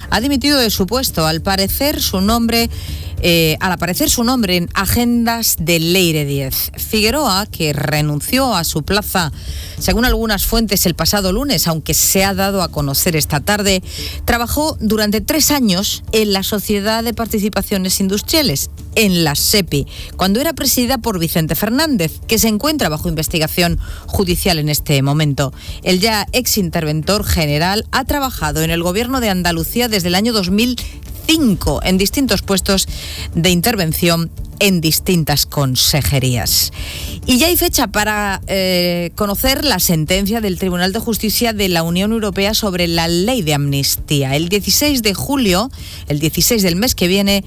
ha dimitido de su puesto al aparecer su nombre en agendas de Leire Díez. Figueroa, que renunció a su plaza, según algunas fuentes, el pasado lunes, aunque se ha dado a conocer esta tarde, trabajó durante 3 años en la Sociedad de Participaciones Industriales, en la SEPI, cuando era presidida por Vicente Fernández, que se encuentra bajo investigación judicial en este momento. El ya exinterventor general ha trabajado en el Gobierno de Andalucía desde el año 2005 en distintos puestos de intervención en distintas consejerías. Y ya hay fecha para conocer la sentencia del Tribunal de Justicia de la Unión Europea sobre la ley de amnistía. El 16 de julio, el 16 del mes que viene,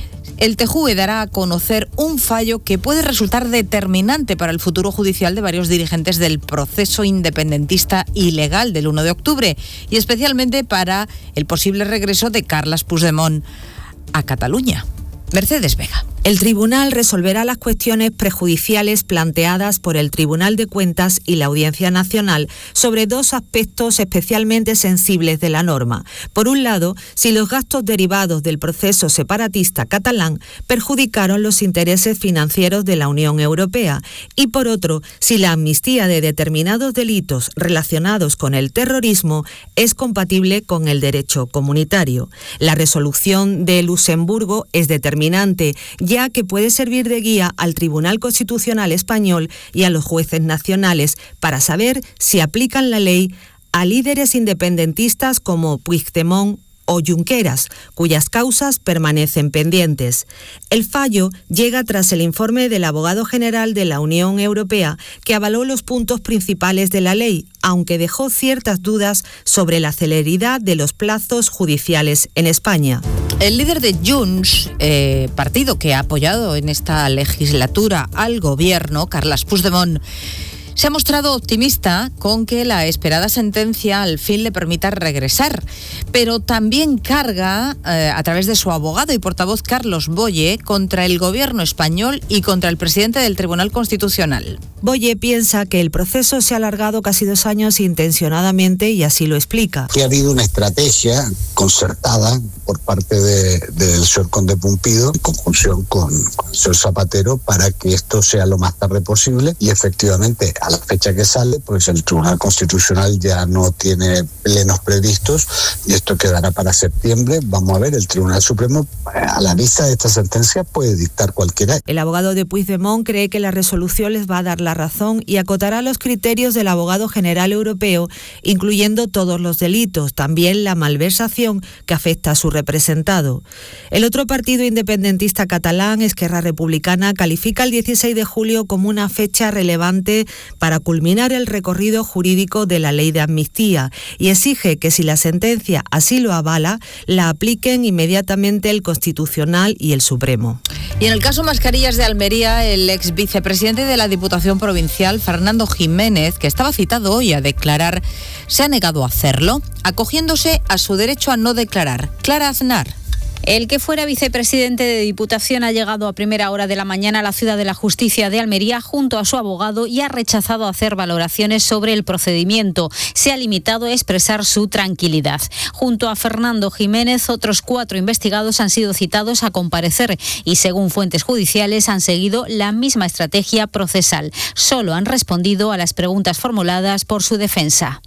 el TJUE dará a conocer un fallo que puede resultar determinante para el futuro judicial de varios dirigentes del proceso independentista ilegal del 1 de octubre y especialmente para el posible regreso de Carles Puigdemont a Cataluña. Mercedes Vega. El tribunal resolverá las cuestiones prejudiciales planteadas por el Tribunal de Cuentas y la Audiencia Nacional sobre 2 aspectos especialmente sensibles de la norma. Por un lado, si los gastos derivados del proceso separatista catalán perjudicaron los intereses financieros de la Unión Europea y por otro, si la amnistía de determinados delitos relacionados con el terrorismo es compatible con el derecho comunitario. La resolución de Luxemburgo es determinante, ya que puede servir de guía al Tribunal Constitucional Español y a los jueces nacionales para saber si aplican la ley a líderes independentistas como Puigdemont o Junqueras, cuyas causas permanecen pendientes. El fallo llega tras el informe del abogado general de la Unión Europea, que avaló los puntos principales de la ley, aunque dejó ciertas dudas sobre la celeridad de los plazos judiciales en España. El líder de Junts, partido que ha apoyado en esta legislatura al gobierno, Carles Puigdemont, se ha mostrado optimista con que la esperada sentencia al fin le permita regresar, pero también carga, a través de su abogado y portavoz Carlos Boye, contra el gobierno español y contra el presidente del Tribunal Constitucional. Boye piensa que el proceso se ha alargado casi 2 años intencionadamente y así lo explica. Que ha habido una estrategia concertada por parte del señor Conde Pumpido, en conjunción con el señor Zapatero, para que esto sea lo más tarde posible y efectivamente a la fecha que sale, pues el Tribunal Constitucional ya no tiene plenos previstos y esto quedará para septiembre. Vamos a ver, el Tribunal Supremo, a la vista de esta sentencia, puede dictar cualquiera. El abogado de Puigdemont cree que la resolución les va a dar la razón y acotará los criterios del abogado general europeo, incluyendo todos los delitos, también la malversación que afecta a su representado. El otro partido independentista catalán, Esquerra Republicana, califica el 16 de julio como una fecha relevante para culminar el recorrido jurídico de la ley de amnistía y exige que si la sentencia así lo avala, la apliquen inmediatamente el Constitucional y el Supremo. Y en el caso Mascarillas de Almería, el ex vicepresidente de la Diputación Provincial, Fernando Jiménez, que estaba citado hoy a declarar, se ha negado a hacerlo, acogiéndose a su derecho a no declarar. Clara Aznar. El que fuera vicepresidente de Diputación ha llegado a primera hora de la mañana a la Ciudad de la Justicia de Almería junto a su abogado y ha rechazado hacer valoraciones sobre el procedimiento. Se ha limitado a expresar su tranquilidad. Junto a Fernando Jiménez, otros 4 investigados han sido citados a comparecer y, según fuentes judiciales, han seguido la misma estrategia procesal. Solo han respondido a las preguntas formuladas por su defensa.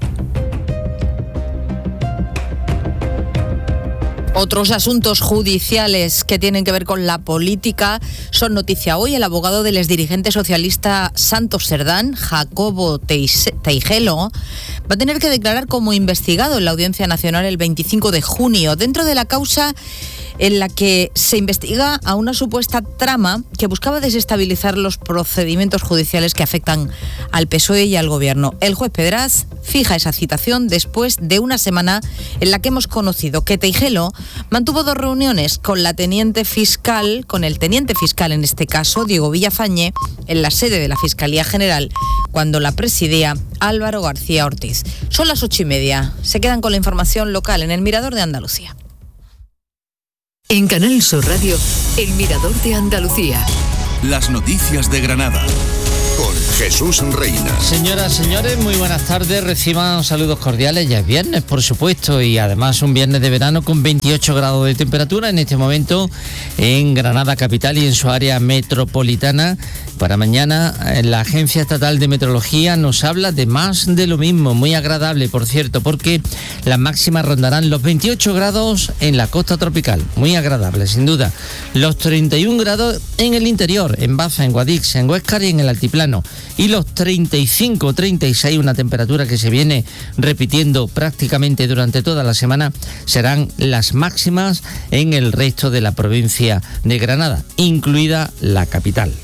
Otros asuntos judiciales que tienen que ver con la política son noticia hoy. El abogado del exdirigente socialista Santos Cerdán, Jacobo Teijelo, va a tener que declarar como investigado en la Audiencia Nacional el 25 de junio, dentro de la causa en la que se investiga a una supuesta trama que buscaba desestabilizar los procedimientos judiciales que afectan al PSOE y al Gobierno. El juez Pedraz fija esa citación después de una semana en la que hemos conocido que Teijelo mantuvo 2 reuniones con el teniente fiscal en este caso, Diego Villafañe, en la sede de la Fiscalía General, cuando la presidía Álvaro García Ortiz. Son las 8:30. Se quedan con la información local en el Mirador de Andalucía. En Canal Sur Radio, el Mirador de Andalucía. Las noticias de Granada, con Jesús Reina. Señoras, señores, muy buenas tardes. Reciban saludos cordiales. Ya es viernes, por supuesto, y además un viernes de verano con 28 grados de temperatura en este momento en Granada capital y en su área metropolitana. Para mañana la Agencia Estatal de Meteorología nos habla de más de lo mismo, muy agradable, por cierto, porque las máximas rondarán los 28 grados en la costa tropical, muy agradable, sin duda. Los 31 grados en el interior, en Baza, en Guadix, en Huéscar y en el altiplano. Y los 35-36, una temperatura que se viene repitiendo prácticamente durante toda la semana, serán las máximas en el resto de la provincia de Granada, incluida la capital.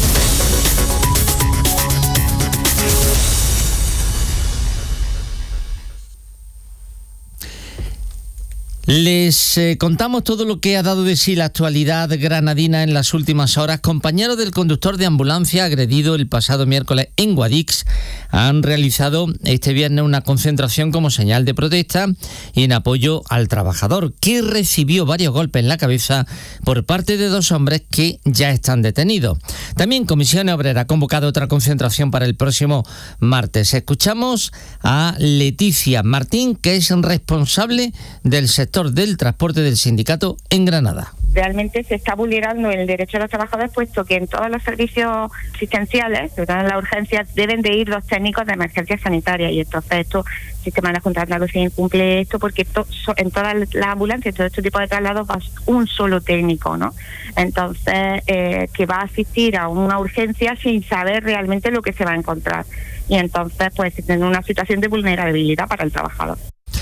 Les contamos todo lo que ha dado de sí la actualidad granadina en las últimas horas. Compañeros del conductor de ambulancia agredido el pasado miércoles en Guadix han realizado este viernes una concentración como señal de protesta y en apoyo al trabajador, que recibió varios golpes en la cabeza por parte de dos hombres que ya están detenidos. También Comisiones Obreras ha convocado otra concentración para el próximo martes. Escuchamos a Leticia Martín, que es responsable del sector del transporte del sindicato en Granada. Realmente se está vulnerando el derecho de los trabajadores, puesto que en todos los servicios asistenciales, sobre todo en las urgencias, deben de ir los técnicos de emergencia sanitaria, y entonces el sistema de la Junta de Andalucía incumple esto, porque en todas las ambulancias, todo este tipo de traslados, va un solo técnico, ¿no? Entonces, que va a asistir a una urgencia sin saber realmente lo que se va a encontrar, y entonces pues tiene una situación de vulnerabilidad para el trabajador.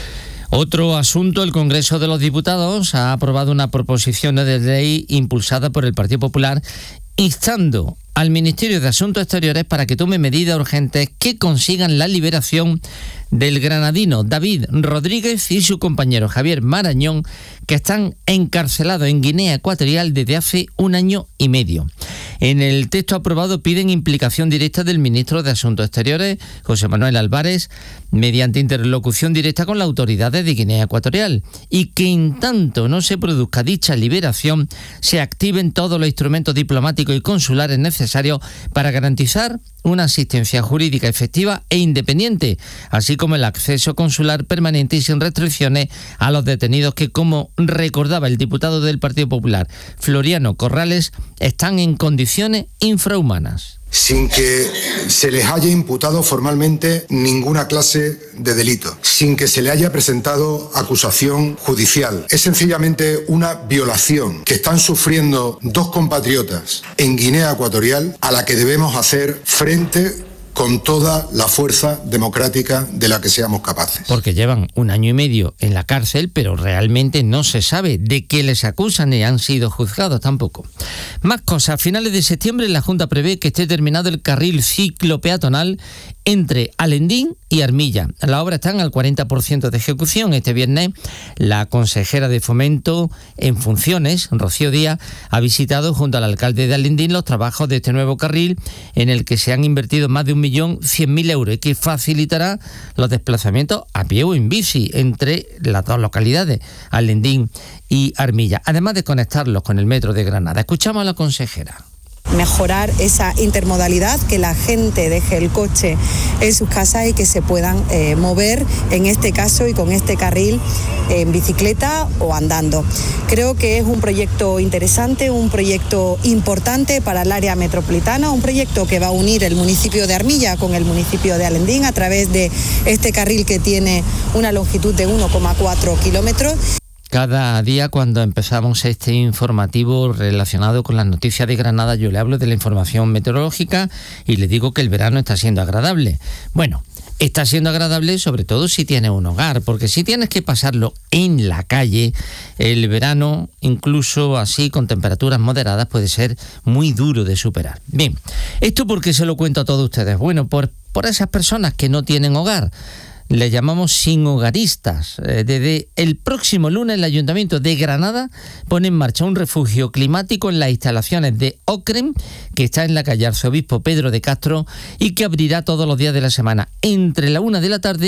Otro asunto, el Congreso de los Diputados ha aprobado una proposición de ley impulsada por el Partido Popular instando al Ministerio de Asuntos Exteriores para que tome medidas urgentes que consigan la liberación del granadino David Rodríguez y su compañero Javier Marañón, que están encarcelados en Guinea Ecuatorial desde hace 1 año y medio. En el texto aprobado piden implicación directa del ministro de Asuntos Exteriores, José Manuel Álvarez, mediante interlocución directa con las autoridades de Guinea Ecuatorial, y que en tanto no se produzca dicha liberación, se activen todos los instrumentos diplomáticos y consulares necesarios para garantizar una asistencia jurídica efectiva e independiente, así como el acceso consular permanente y sin restricciones a los detenidos que, como recordaba el diputado del Partido Popular, Floriano Corrales, están en condiciones infrahumanas. Sin que se les haya imputado formalmente ninguna clase de delito, sin que se le haya presentado acusación judicial. Es sencillamente una violación que están sufriendo 2 compatriotas en Guinea Ecuatorial, a la que debemos hacer frente con toda la fuerza democrática de la que seamos capaces. Porque llevan 1 año y medio en la cárcel, pero realmente no se sabe de qué les acusan ni han sido juzgados tampoco. Más cosas. A finales de septiembre la Junta prevé que esté terminado el carril ciclopeatonal entre Alendín y Armilla. La obra está al 40% de ejecución. Este viernes la consejera de Fomento en funciones, Rocío Díaz, ha visitado junto al alcalde de Alendín los trabajos de este nuevo carril, en el que se han invertido más de 1.100.000 euros y que facilitará los desplazamientos a pie o en bici entre las dos localidades, Alendín y Armilla, además de conectarlos con el metro de Granada. Escuchamos a la consejera. Mejorar esa intermodalidad, que la gente deje el coche en sus casas y que se puedan mover, en este caso y con este carril, en bicicleta o andando. Creo que es un proyecto interesante, un proyecto importante para el área metropolitana, un proyecto que va a unir el municipio de Armilla con el municipio de Alendín a través de este carril que tiene una longitud de 1,4 kilómetros. Cada día cuando empezamos este informativo relacionado con las noticias de Granada, yo le hablo de la información meteorológica y le digo que el verano está siendo agradable. Bueno, está siendo agradable sobre todo si tienes un hogar, porque si tienes que pasarlo en la calle, el verano, incluso así con temperaturas moderadas, puede ser muy duro de superar. Bien, ¿esto por qué se lo cuento a todos ustedes? Bueno, por esas personas que no tienen hogar. Le llamamos sin hogaristas. Desde el próximo lunes el Ayuntamiento de Granada pone en marcha un refugio climático en las instalaciones de Ocrem, que está en la calle Arzobispo Pedro de Castro y que abrirá todos los días de la semana entre la 1 de la tarde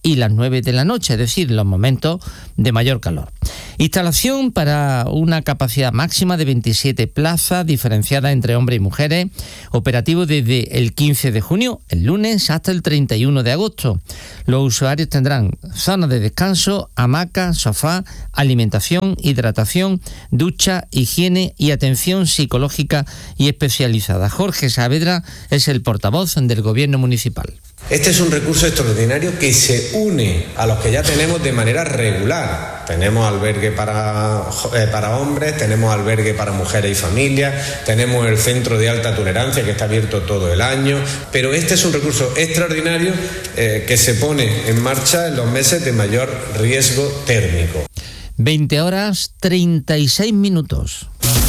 y las 9 de la noche, es decir, los momentos de mayor calor. Instalación para una capacidad máxima de 27 plazas, diferenciada entre hombres y mujeres, operativo desde el 15 de junio, el lunes, hasta el 31 de agosto. Los usuarios tendrán zonas de descanso, hamacas, sofá, alimentación, hidratación, ducha, higiene y atención psicológica y especializada. Jorge Saavedra es el portavoz del Gobierno municipal. Este es un recurso extraordinario que se une a los que ya tenemos de manera regular. Tenemos albergue para hombres, tenemos albergue para mujeres y familias, tenemos el centro de alta tolerancia que está abierto todo el año, pero este es un recurso extraordinario que se pone en marcha en los meses de mayor riesgo térmico. 20 horas 36 minutos.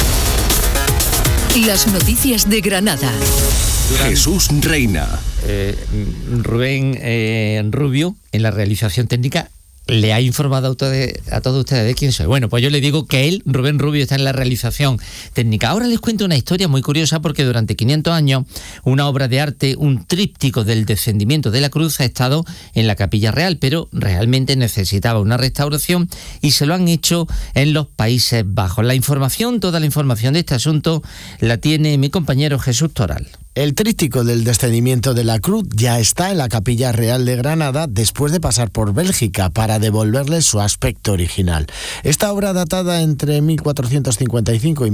Las noticias de Granada. Jesús Reina. Rubén Rubio, en la realización técnica, le ha informado a todos ustedes de quién soy. Bueno, pues yo le digo que él, Rubén Rubio, está en la realización técnica. Ahora les cuento una historia muy curiosa porque durante 500 años una obra de arte, un tríptico del descendimiento de la cruz, ha estado en la Capilla Real, pero realmente necesitaba una restauración y se lo han hecho en los Países Bajos. Toda la información de este asunto la tiene mi compañero Jesús Toral. El tríptico del descendimiento de la cruz ya está en la Capilla Real de Granada después de pasar por Bélgica para devolverle su aspecto original. Esta obra, datada entre 1455 y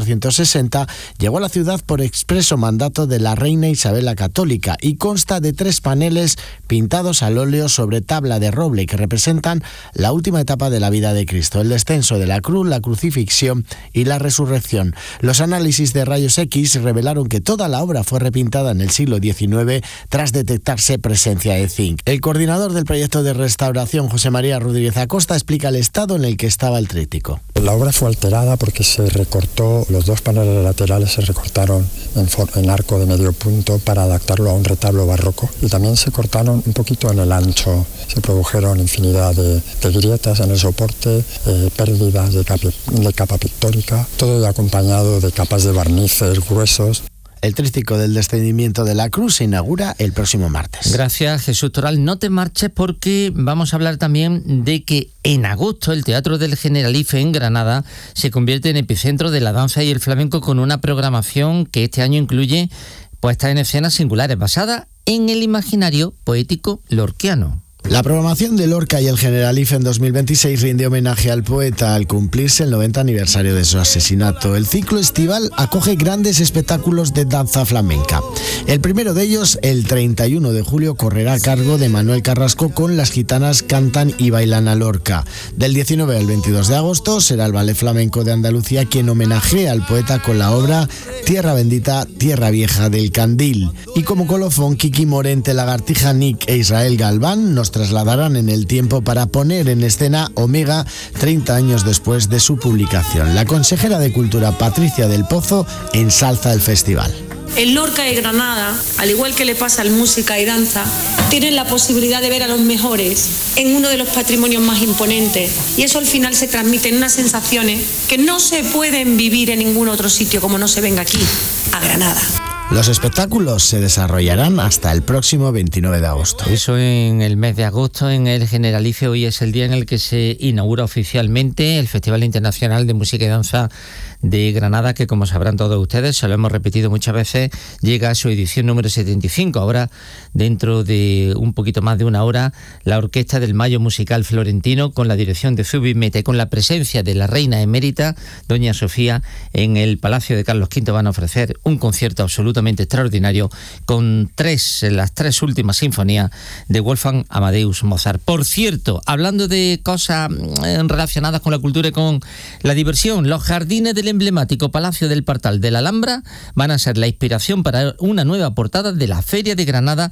1460, llegó a la ciudad por expreso mandato de la reina Isabel la Católica y consta de 3 paneles pintados al óleo sobre tabla de roble que representan la última etapa de la vida de Cristo, el descenso de la cruz, la crucifixión y la resurrección. Los análisis de rayos X revelaron que toda la obra fue repintada en el siglo XIX tras detectarse presencia de zinc. El coordinador del proyecto de restauración, José María Rodríguez Acosta, explica el estado en el que estaba el tríptico. La obra fue alterada porque se recortó, los 2 paneles laterales se recortaron en arco de medio punto para adaptarlo a un retablo barroco y también se cortaron un poquito en el ancho. Se produjeron infinidad de grietas en el soporte, pérdidas de capa pictórica, todo acompañado de capas de barnices gruesos. El tríptico del descendimiento de la cruz se inaugura el próximo martes. Gracias, Jesús Toral. No te marches porque vamos a hablar también de que en agosto el Teatro del Generalife en Granada se convierte en epicentro de la danza y el flamenco con una programación que este año incluye puestas en escenas singulares basadas en el imaginario poético lorquiano. La programación de Lorca y el Generalife en 2026 rinde homenaje al poeta al cumplirse el 90 aniversario de su asesinato. El ciclo estival acoge grandes espectáculos de danza flamenca. El primero de ellos, el 31 de julio, correrá a cargo de Manuel Carrasco con Las Gitanas Cantan y Bailan a Lorca. Del 19 al 22 de agosto será el Ballet Flamenco de Andalucía quien homenajea al poeta con la obra Tierra Bendita, Tierra Vieja del Candil. Y como colofón, Kiki Morente, Lagartija Nick e Israel Galván nos trasladarán en el tiempo para poner en escena Omega 30 años después de su publicación. La consejera de Cultura, Patricia del Pozo, ensalza el festival. En Lorca y Granada, al igual que le pasa al música y danza, tienen la posibilidad de ver a los mejores en uno de los patrimonios más imponentes. Y eso al final se transmite en unas sensaciones que no se pueden vivir en ningún otro sitio como no se venga aquí, a Granada. Los espectáculos se desarrollarán hasta el próximo 29 de agosto. Eso en el mes de agosto en el Generalife. Hoy es el día en el que se inaugura oficialmente el Festival Internacional de Música y Danza de Granada, que como sabrán todos ustedes, se lo hemos repetido muchas veces, llega a su edición número 75. Ahora, dentro de un poquito más de una hora, la Orquesta del Mayo Musical Florentino, con la dirección de Zubi Mete, con la presencia de la reina emérita, doña Sofía, en el Palacio de Carlos V, van a ofrecer un concierto absolutamente extraordinario con las tres últimas sinfonías de Wolfgang Amadeus Mozart. Por cierto, hablando de cosas relacionadas con la cultura y con la diversión, los jardines del emblemático Palacio del Partal de la Alhambra van a ser la inspiración para una nueva portada de la Feria de Granada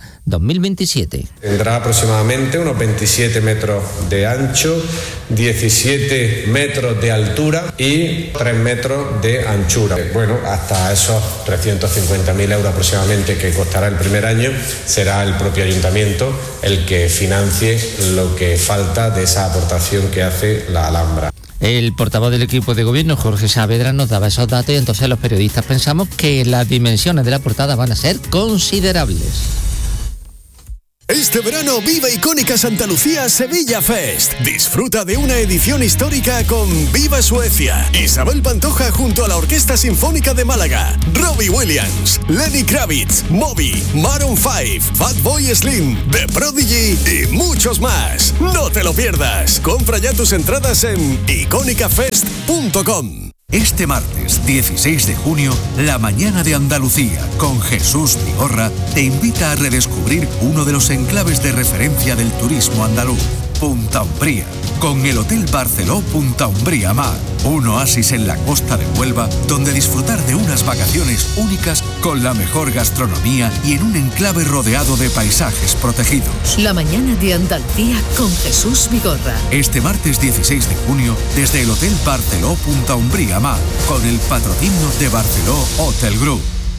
2027. Tendrá aproximadamente unos 27 metros de ancho, 17 metros de altura y 3 metros de anchura. Bueno, hasta esos 350.000 euros aproximadamente que costará el primer año, será el propio ayuntamiento el que financie lo que falta de esa aportación que hace la Alhambra. El portavoz del equipo de gobierno, Jorge Saavedra, nos daba esos datos y entonces los periodistas pensamos que las dimensiones de la portada van a ser considerables. Este verano vive Icónica Santa Lucía Sevilla Fest. Disfruta de una edición histórica con Viva Suecia, Isabel Pantoja junto a la Orquesta Sinfónica de Málaga, Robbie Williams, Lenny Kravitz, Moby, Maroon 5, Fatboy Slim, The Prodigy y muchos más. No te lo pierdas. Compra ya tus entradas en iconicafest.com. Este martes 16 de junio, La Mañana de Andalucía, con Jesús Vigorra, te invita a redescubrir uno de los enclaves de referencia del turismo andaluz, Punta Umbría, con el Hotel Barceló Punta Umbría Mar, un oasis en la costa de Huelva, donde disfrutar de unas vacaciones únicas con la mejor gastronomía y en un enclave rodeado de paisajes protegidos. La Mañana de Andalucía con Jesús Vigorra. Este martes 16 de junio, desde el Hotel Barceló Punta Umbría Mar, con el patrocinio de Barceló Hotel Group.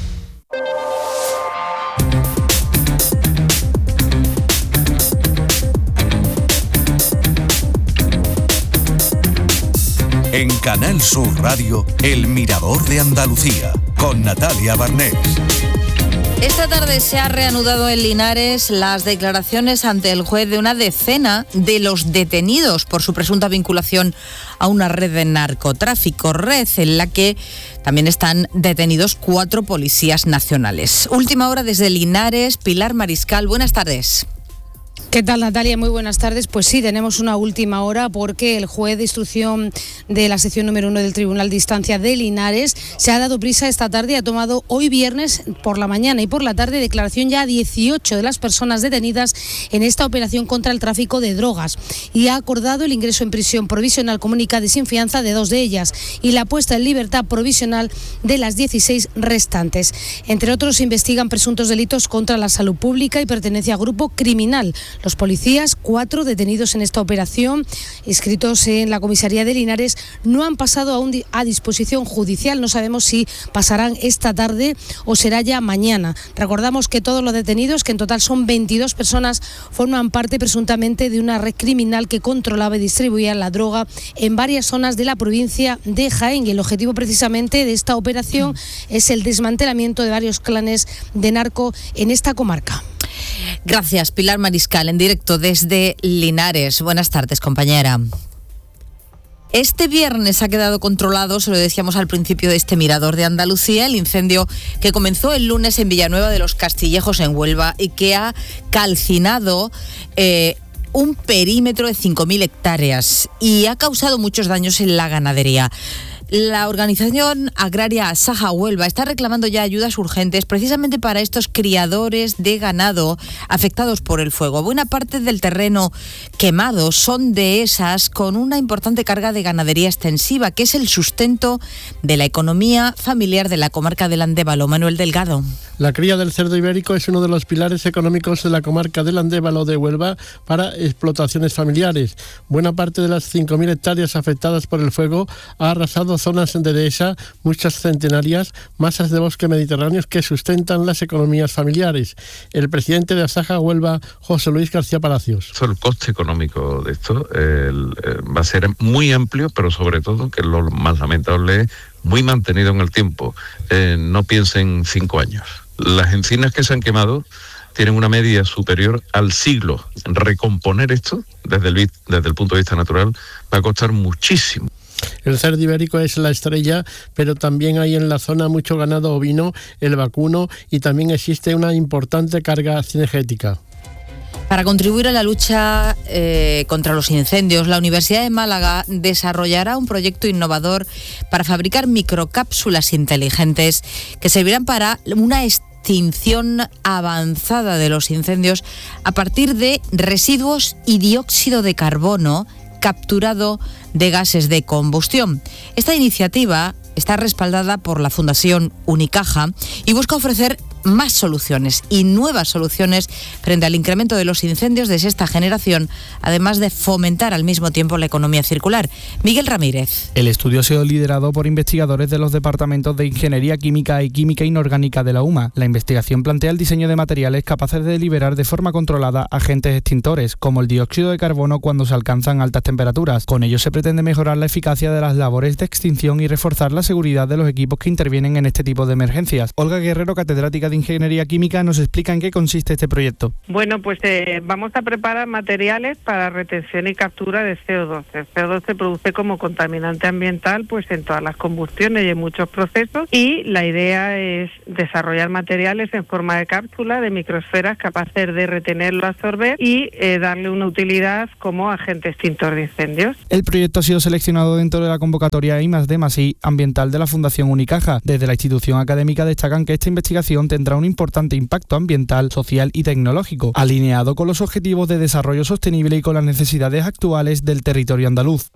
En Canal Sur Radio, El Mirador de Andalucía, con Natalia Barnés. Esta tarde se ha reanudado en Linares las declaraciones ante el juez de una decena de los detenidos por su presunta vinculación a una red de narcotráfico, red en la que también están detenidos 4 policías nacionales. Última hora desde Linares, Pilar Mariscal, buenas tardes. ¿Qué tal, Natalia? Muy buenas tardes. Pues sí, tenemos una última hora porque el juez de instrucción de la sección número 1 del Tribunal de Instancia de Linares se ha dado prisa esta tarde y ha tomado hoy viernes por la mañana y por la tarde declaración ya a 18 de las personas detenidas en esta operación contra el tráfico de drogas y ha acordado el ingreso en prisión provisional comunicada y sin fianza de 2 de ellas y la puesta en libertad provisional de las 16 restantes. Entre otros, se investigan presuntos delitos contra la salud pública y pertenencia a grupo criminal. Los policías, 4 detenidos en esta operación, inscritos en la comisaría de Linares, no han pasado aún a disposición judicial. No sabemos si pasarán esta tarde o será ya mañana. Recordamos que todos los detenidos, que en total son 22 personas, forman parte presuntamente de una red criminal que controlaba y distribuía la droga en varias zonas de la provincia de Jaén. Y el objetivo precisamente de esta operación es el desmantelamiento de varios clanes de narco en esta comarca. Gracias, Pilar Mariscal, en directo desde Linares. Buenas tardes, compañera. Este viernes ha quedado controlado, se lo decíamos al principio de este Mirador de Andalucía, el incendio que comenzó el lunes en Villanueva de los Castillejos, en Huelva, y que ha calcinado un perímetro de 5.000 hectáreas y ha causado muchos daños en la ganadería. La organización agraria Asaja Huelva está reclamando ya ayudas urgentes precisamente para estos criadores de ganado afectados por el fuego. Buena parte del terreno quemado son dehesas con una importante carga de ganadería extensiva, que es el sustento de la economía familiar de la comarca del Andévalo. Manuel Delgado. La cría del cerdo ibérico es uno de los pilares económicos de la comarca del Andévalo de Huelva para explotaciones familiares. Buena parte de las 5.000 hectáreas afectadas por el fuego ha arrasado zonas de dehesa, muchas centenarias, masas de bosque mediterráneos que sustentan las economías familiares. El presidente de Asaja Huelva, José Luis García Palacios. El coste económico de esto va a ser muy amplio, pero sobre todo, que es lo más lamentable, muy mantenido en el tiempo. No piensen 5 años. Las encinas que se han quemado tienen una media superior al siglo. Recomponer esto, desde el punto de vista natural, va a costar muchísimo. El cerdo ibérico es la estrella, pero también hay en la zona mucho ganado ovino, el vacuno, y también existe una importante carga cinegética. Para contribuir a la lucha contra los incendios, la Universidad de Málaga desarrollará un proyecto innovador para fabricar microcápsulas inteligentes que servirán para una extinción avanzada de los incendios a partir de residuos y dióxido de carbono capturado de gases de combustión. Esta iniciativa está respaldada por la Fundación Unicaja y busca ofrecer más soluciones y nuevas soluciones frente al incremento de los incendios de sexta generación, además de fomentar al mismo tiempo la economía circular. Miguel Ramírez. El estudio ha sido liderado por investigadores de los departamentos de Ingeniería Química y Química Inorgánica de la UMA. La investigación plantea el diseño de materiales capaces de liberar de forma controlada agentes extintores, como el dióxido de carbono cuando se alcanzan altas temperaturas. Con ello se pretende mejorar la eficacia de las labores de extinción y reforzar la seguridad de los equipos que intervienen en este tipo de emergencias. Olga Guerrero, catedrática de de Ingeniería Química nos explica en qué consiste este proyecto. Bueno, pues vamos a preparar materiales para retención y captura de CO2. El CO2 se produce como contaminante ambiental pues en todas las combustiones y en muchos procesos, y la idea es desarrollar materiales en forma de cápsula, de microesferas capaces de retenerlo, absorber y darle una utilidad como agente extintor de incendios. El proyecto ha sido seleccionado dentro de la convocatoria I+D+I ambiental de la Fundación Unicaja. Desde la institución académica destacan que esta investigación tendrá un importante impacto ambiental, social y tecnológico, alineado con los objetivos de desarrollo sostenible y con las necesidades actuales del territorio andaluz.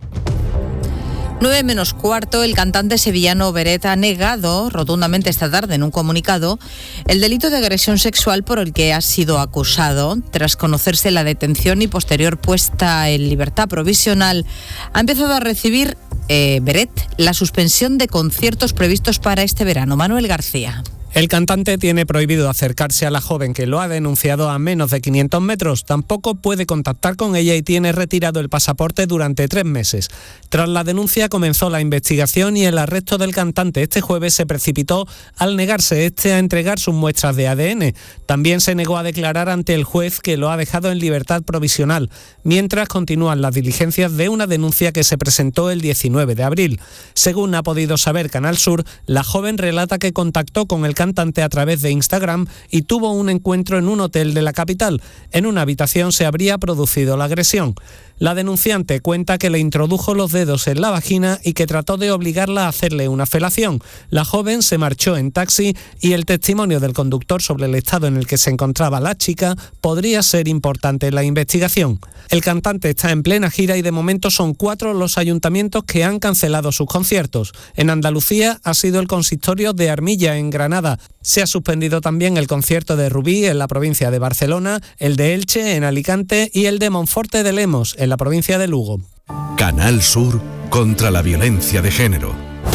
9 menos cuarto, el cantante sevillano Beret ha negado rotundamente esta tarde en un comunicado el delito de agresión sexual por el que ha sido acusado. Tras conocerse la detención y posterior puesta en libertad provisional, ha empezado a recibir Beret la suspensión de conciertos previstos para este verano. Manuel García. El cantante tiene prohibido acercarse a la joven que lo ha denunciado a menos de 500 metros. Tampoco puede contactar con ella y tiene retirado el pasaporte durante 3 meses. Tras la denuncia comenzó la investigación y el arresto del cantante este jueves se precipitó al negarse a entregar sus muestras de ADN. También se negó a declarar ante el juez que lo ha dejado en libertad provisional, mientras continúan las diligencias de una denuncia que se presentó el 19 de abril. Según ha podido saber Canal Sur, la joven relata que contactó con el cantante a través de Instagram y tuvo un encuentro en un hotel de la capital. En una habitación se habría producido la agresión. La denunciante cuenta que le introdujo los dedos en la vagina y que trató de obligarla a hacerle una felación. La joven se marchó en taxi y el testimonio del conductor sobre el estado en el que se encontraba la chica podría ser importante en la investigación. El cantante está en plena gira y de momento son 4 los ayuntamientos que han cancelado sus conciertos. En Andalucía ha sido el consistorio de Armilla, en Granada. Se ha suspendido también el concierto de Rubí en la provincia de Barcelona, el de Elche en Alicante y el de Monforte de Lemos en la provincia de Lugo. Canal Sur contra la violencia de género.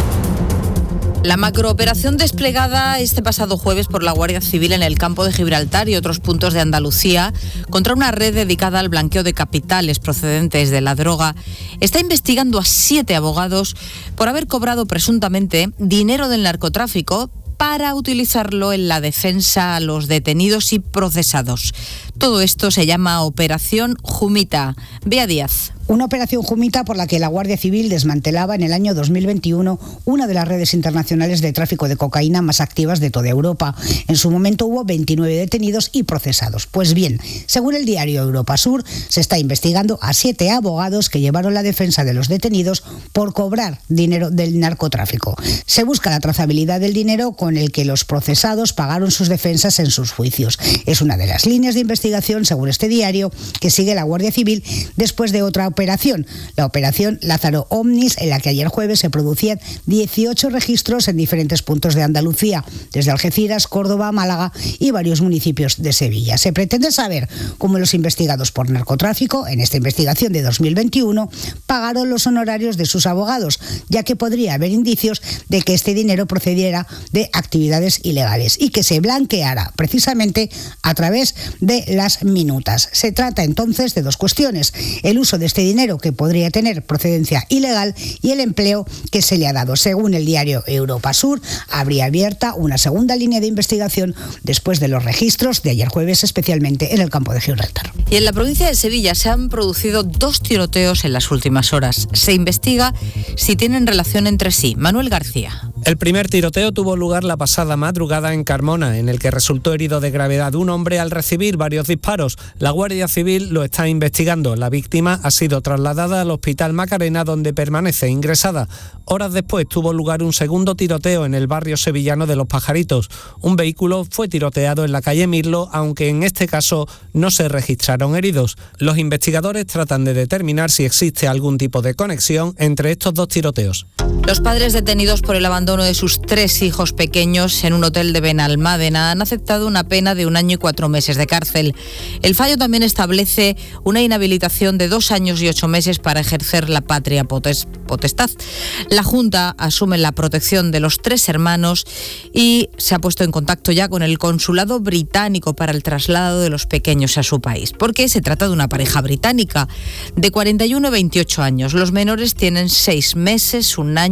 La macrooperación desplegada este pasado jueves por la Guardia Civil en el campo de Gibraltar y otros puntos de Andalucía contra una red dedicada al blanqueo de capitales procedentes de la droga está investigando a 7 abogados por haber cobrado presuntamente dinero del narcotráfico para utilizarlo en la defensa a los detenidos y procesados. Todo esto se llama Operación Jumita. Bea Díaz. Una operación Jumita por la que la Guardia Civil desmantelaba en el año 2021 una de las redes internacionales de tráfico de cocaína más activas de toda Europa. En su momento hubo 29 detenidos y procesados. Pues bien, según el diario Europa Sur, se está investigando a 7 abogados que llevaron la defensa de los detenidos por cobrar dinero del narcotráfico. Se busca la trazabilidad del dinero con el que los procesados pagaron sus defensas en sus juicios. Es una de las líneas de investigación, según este diario, que sigue la Guardia Civil después de otra operación, la operación Lázaro Omnis, en la que ayer jueves se producían 18 registros en diferentes puntos de Andalucía, desde Algeciras, Córdoba, Málaga y varios municipios de Sevilla. Se pretende saber cómo los investigados por narcotráfico, en esta investigación de 2021, pagaron los honorarios de sus abogados, ya que podría haber indicios de que este dinero procediera de actividades ilegales y que se blanqueara precisamente a través de las minutas. Se trata entonces de 2 cuestiones: el uso de este dinero que podría tener procedencia ilegal y el empleo que se le ha dado. Según el diario Europa Sur, habría abierta una segunda línea de investigación después de los registros de ayer jueves, especialmente en el campo de Gibraltar. Y en la provincia de Sevilla se han producido 2 tiroteos en las últimas horas. Se investiga si tienen relación entre sí. Manuel García. El primer tiroteo tuvo lugar la pasada madrugada en Carmona, en el que resultó herido de gravedad un hombre al recibir varios disparos. La Guardia Civil lo está investigando. La víctima ha sido trasladada al Hospital Macarena, donde permanece ingresada. Horas después tuvo lugar un segundo tiroteo en el barrio sevillano de Los Pajaritos. Un vehículo fue tiroteado en la calle Mirlo, aunque en este caso no se registraron heridos. Los investigadores tratan de determinar si existe algún tipo de conexión entre estos 2 tiroteos. Los padres detenidos por el abandono de sus 3 hijos pequeños en un hotel de Benalmádena han aceptado una pena de 1 año y 4 meses de cárcel. El fallo también establece una inhabilitación de 2 años y 8 meses para ejercer la patria potestad. La Junta asume la protección de los 3 hermanos y se ha puesto en contacto ya con el consulado británico para el traslado de los pequeños a su país, porque se trata de una pareja británica de 41 y 28 años. Los menores tienen 6 meses, 1 año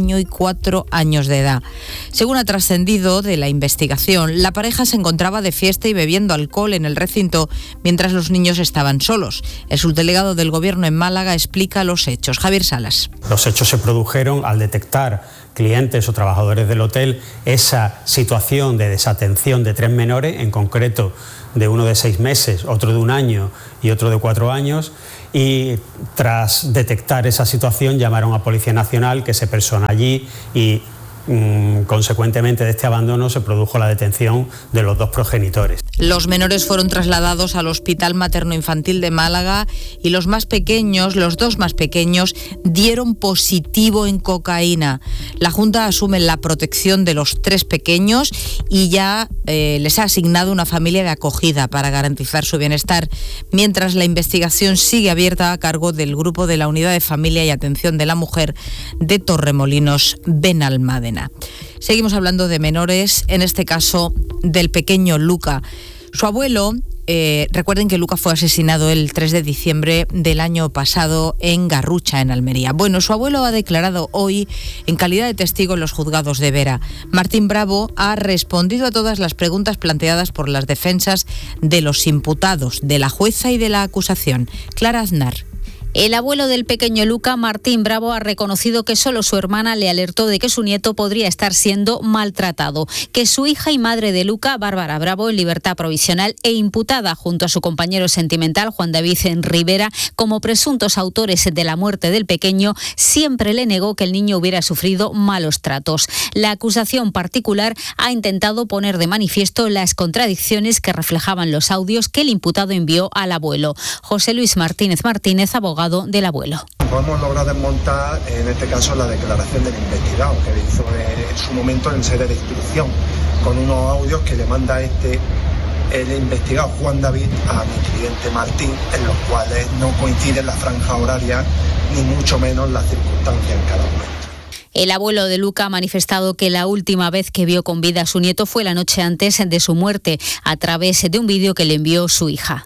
año y 4 años de edad. Según ha trascendido de la investigación, la pareja se encontraba de fiesta y bebiendo alcohol en el recinto mientras los niños estaban solos. El subdelegado del Gobierno en Málaga explica los hechos. Javier Salas. Los hechos se produjeron al detectar clientes o trabajadores del hotel esa situación de desatención de 3 menores, en concreto de uno de 6 meses, otro de 1 año y otro de 4 años, y tras detectar esa situación llamaron a Policía Nacional, que se personó allí y consecuentemente de este abandono se produjo la detención de los 2 progenitores. Los menores fueron trasladados al Hospital Materno-Infantil de Málaga y los 2 más pequeños, dieron positivo en cocaína. La Junta asume la protección de los 3 pequeños y ya les ha asignado una familia de acogida para garantizar su bienestar, mientras la investigación sigue abierta a cargo del Grupo de la Unidad de Familia y Atención de la Mujer de Torremolinos, Benalmádena. Seguimos hablando de menores, en este caso del pequeño Luca. Su abuelo, recuerden que Luca fue asesinado el 3 de diciembre del año pasado en Garrucha, en Almería. Bueno, su abuelo ha declarado hoy en calidad de testigo en los juzgados de Vera. Martín Bravo ha respondido a todas las preguntas planteadas por las defensas de los imputados, de la jueza y de la acusación. Clara Aznar. El abuelo del pequeño Luca, Martín Bravo, ha reconocido que solo su hermana le alertó de que su nieto podría estar siendo maltratado, que su hija y madre de Luca, Bárbara Bravo, en libertad provisional e imputada junto a su compañero sentimental, Juan David Rivera, como presuntos autores de la muerte del pequeño, siempre le negó que el niño hubiera sufrido malos tratos. La acusación particular ha intentado poner de manifiesto las contradicciones que reflejaban los audios que el imputado envió al abuelo. José Luis Martínez Martínez, abogado del abuelo. Hemos logrado desmontar, en este caso, la declaración del investigado, que hizo en su momento en sede de instrucción, con unos audios que le manda el investigado Juan David a mi cliente Martín, en los cuales no coinciden la franja horaria, ni mucho menos las circunstancias en cada momento. El abuelo de Luca ha manifestado que la última vez que vio con vida a su nieto fue la noche antes de su muerte, a través de un vídeo que le envió su hija.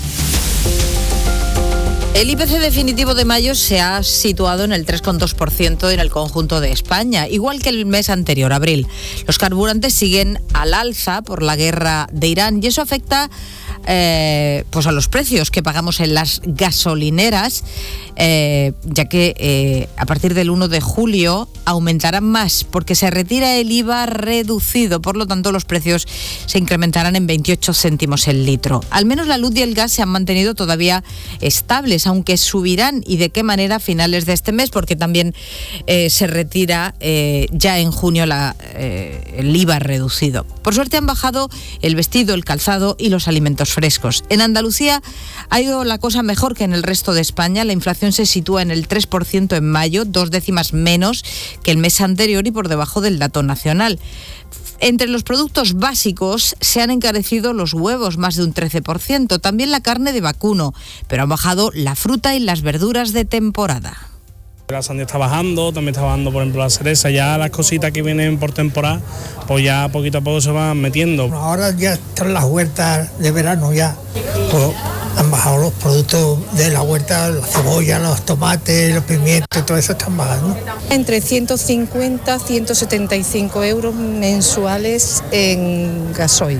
El IPC definitivo de mayo se ha situado en el 3,2% en el conjunto de España, igual que el mes anterior, abril. Los carburantes siguen al alza por la guerra de Irán y eso afecta pues a los precios que pagamos en las gasolineras, ya que a partir del 1 de julio aumentarán más porque se retira el IVA reducido, por lo tanto los precios se incrementarán en 28 céntimos el litro. Al menos la luz y el gas se han mantenido todavía estables, aunque subirán, y de qué manera, a finales de este mes, porque también se retira ya en junio el IVA reducido. Por suerte han bajado el vestido, el calzado y los alimentos frescos. En Andalucía ha ido la cosa mejor que en el resto de España. La inflación se sitúa en el 3% en mayo, 2 décimas menos que el mes anterior y por debajo del dato nacional. Entre los productos básicos se han encarecido los huevos, más de un 13%, también la carne de vacuno, pero han bajado la fruta y las verduras de temporada. La sandía está bajando, también está bajando, por ejemplo, la cereza. Ya las cositas que vienen por temporada, pues ya poquito a poco se van metiendo. Ahora ya están las huertas de verano, ya pues han bajado los productos de la huerta, la cebolla, los tomates, los pimientos, todo eso están bajando. Entre 150 y 175 euros mensuales en gasoil.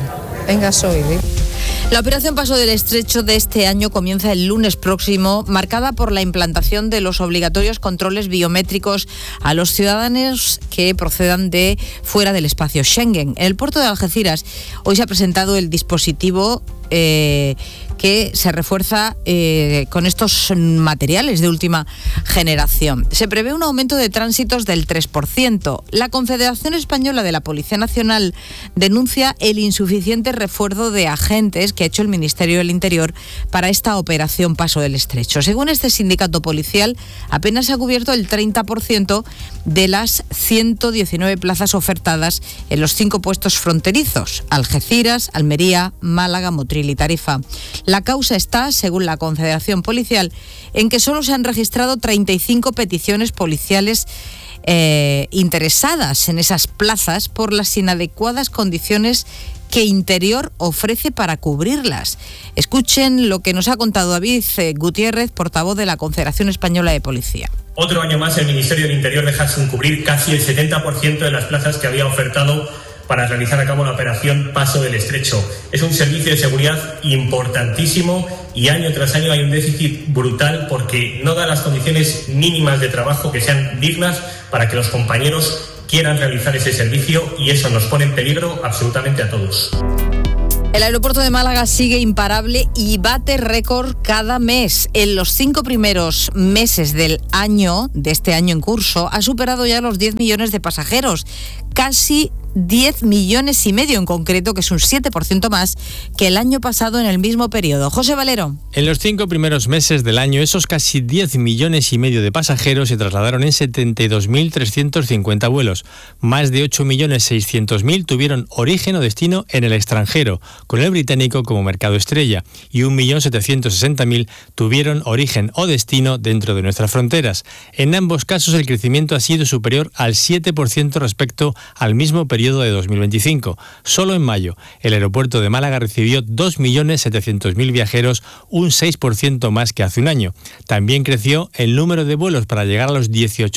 La operación Paso del Estrecho de este año comienza el lunes próximo, marcada por la implantación de los obligatorios controles biométricos a los ciudadanos que procedan de fuera del espacio Schengen. En el puerto de Algeciras hoy se ha presentado el dispositivo que se refuerza con estos materiales de última generación. Se prevé un aumento de tránsitos del 3%. La Confederación Española de la Policía Nacional denuncia el insuficiente refuerzo de agentes que ha hecho el Ministerio del Interior para esta operación Paso del Estrecho. Según este sindicato policial, apenas se ha cubierto el 30% de las 119 plazas ofertadas en los 5 puestos fronterizos: Algeciras, Almería, Málaga, Motril y Tarifa. La causa está, según la Confederación Policial, en que solo se han registrado 35 peticiones policiales interesadas en esas plazas por las inadecuadas condiciones que Interior ofrece para cubrirlas. Escuchen lo que nos ha contado David Gutiérrez, portavoz de la Confederación Española de Policía. Otro año más el Ministerio del Interior deja sin cubrir casi el 70% de las plazas que había ofertado para realizar a cabo la operación Paso del Estrecho. Es un servicio de seguridad importantísimo y año tras año hay un déficit brutal porque no da las condiciones mínimas de trabajo que sean dignas para que los compañeros quieran realizar ese servicio, y eso nos pone en peligro absolutamente a todos. El aeropuerto de Málaga sigue imparable y bate récord cada mes. En los 5 primeros meses de este año en curso, ha superado ya los 10 millones de pasajeros. Casi 10 millones y medio en concreto, que es un 7% más que el año pasado en el mismo periodo. José Valero. En los 5 primeros meses del año, esos casi 10 millones y medio de pasajeros se trasladaron en 72.350 vuelos. Más de 8.600.000 tuvieron origen o destino en el extranjero, con el británico como mercado estrella, y 1.760.000 tuvieron origen o destino dentro de nuestras fronteras. En ambos casos el crecimiento ha sido superior al 7% respecto al mismo periodo de 2025. Solo en mayo, el aeropuerto de Málaga recibió 2.700.000 viajeros, un 6% más que hace un año. También creció el número de vuelos para llegar a los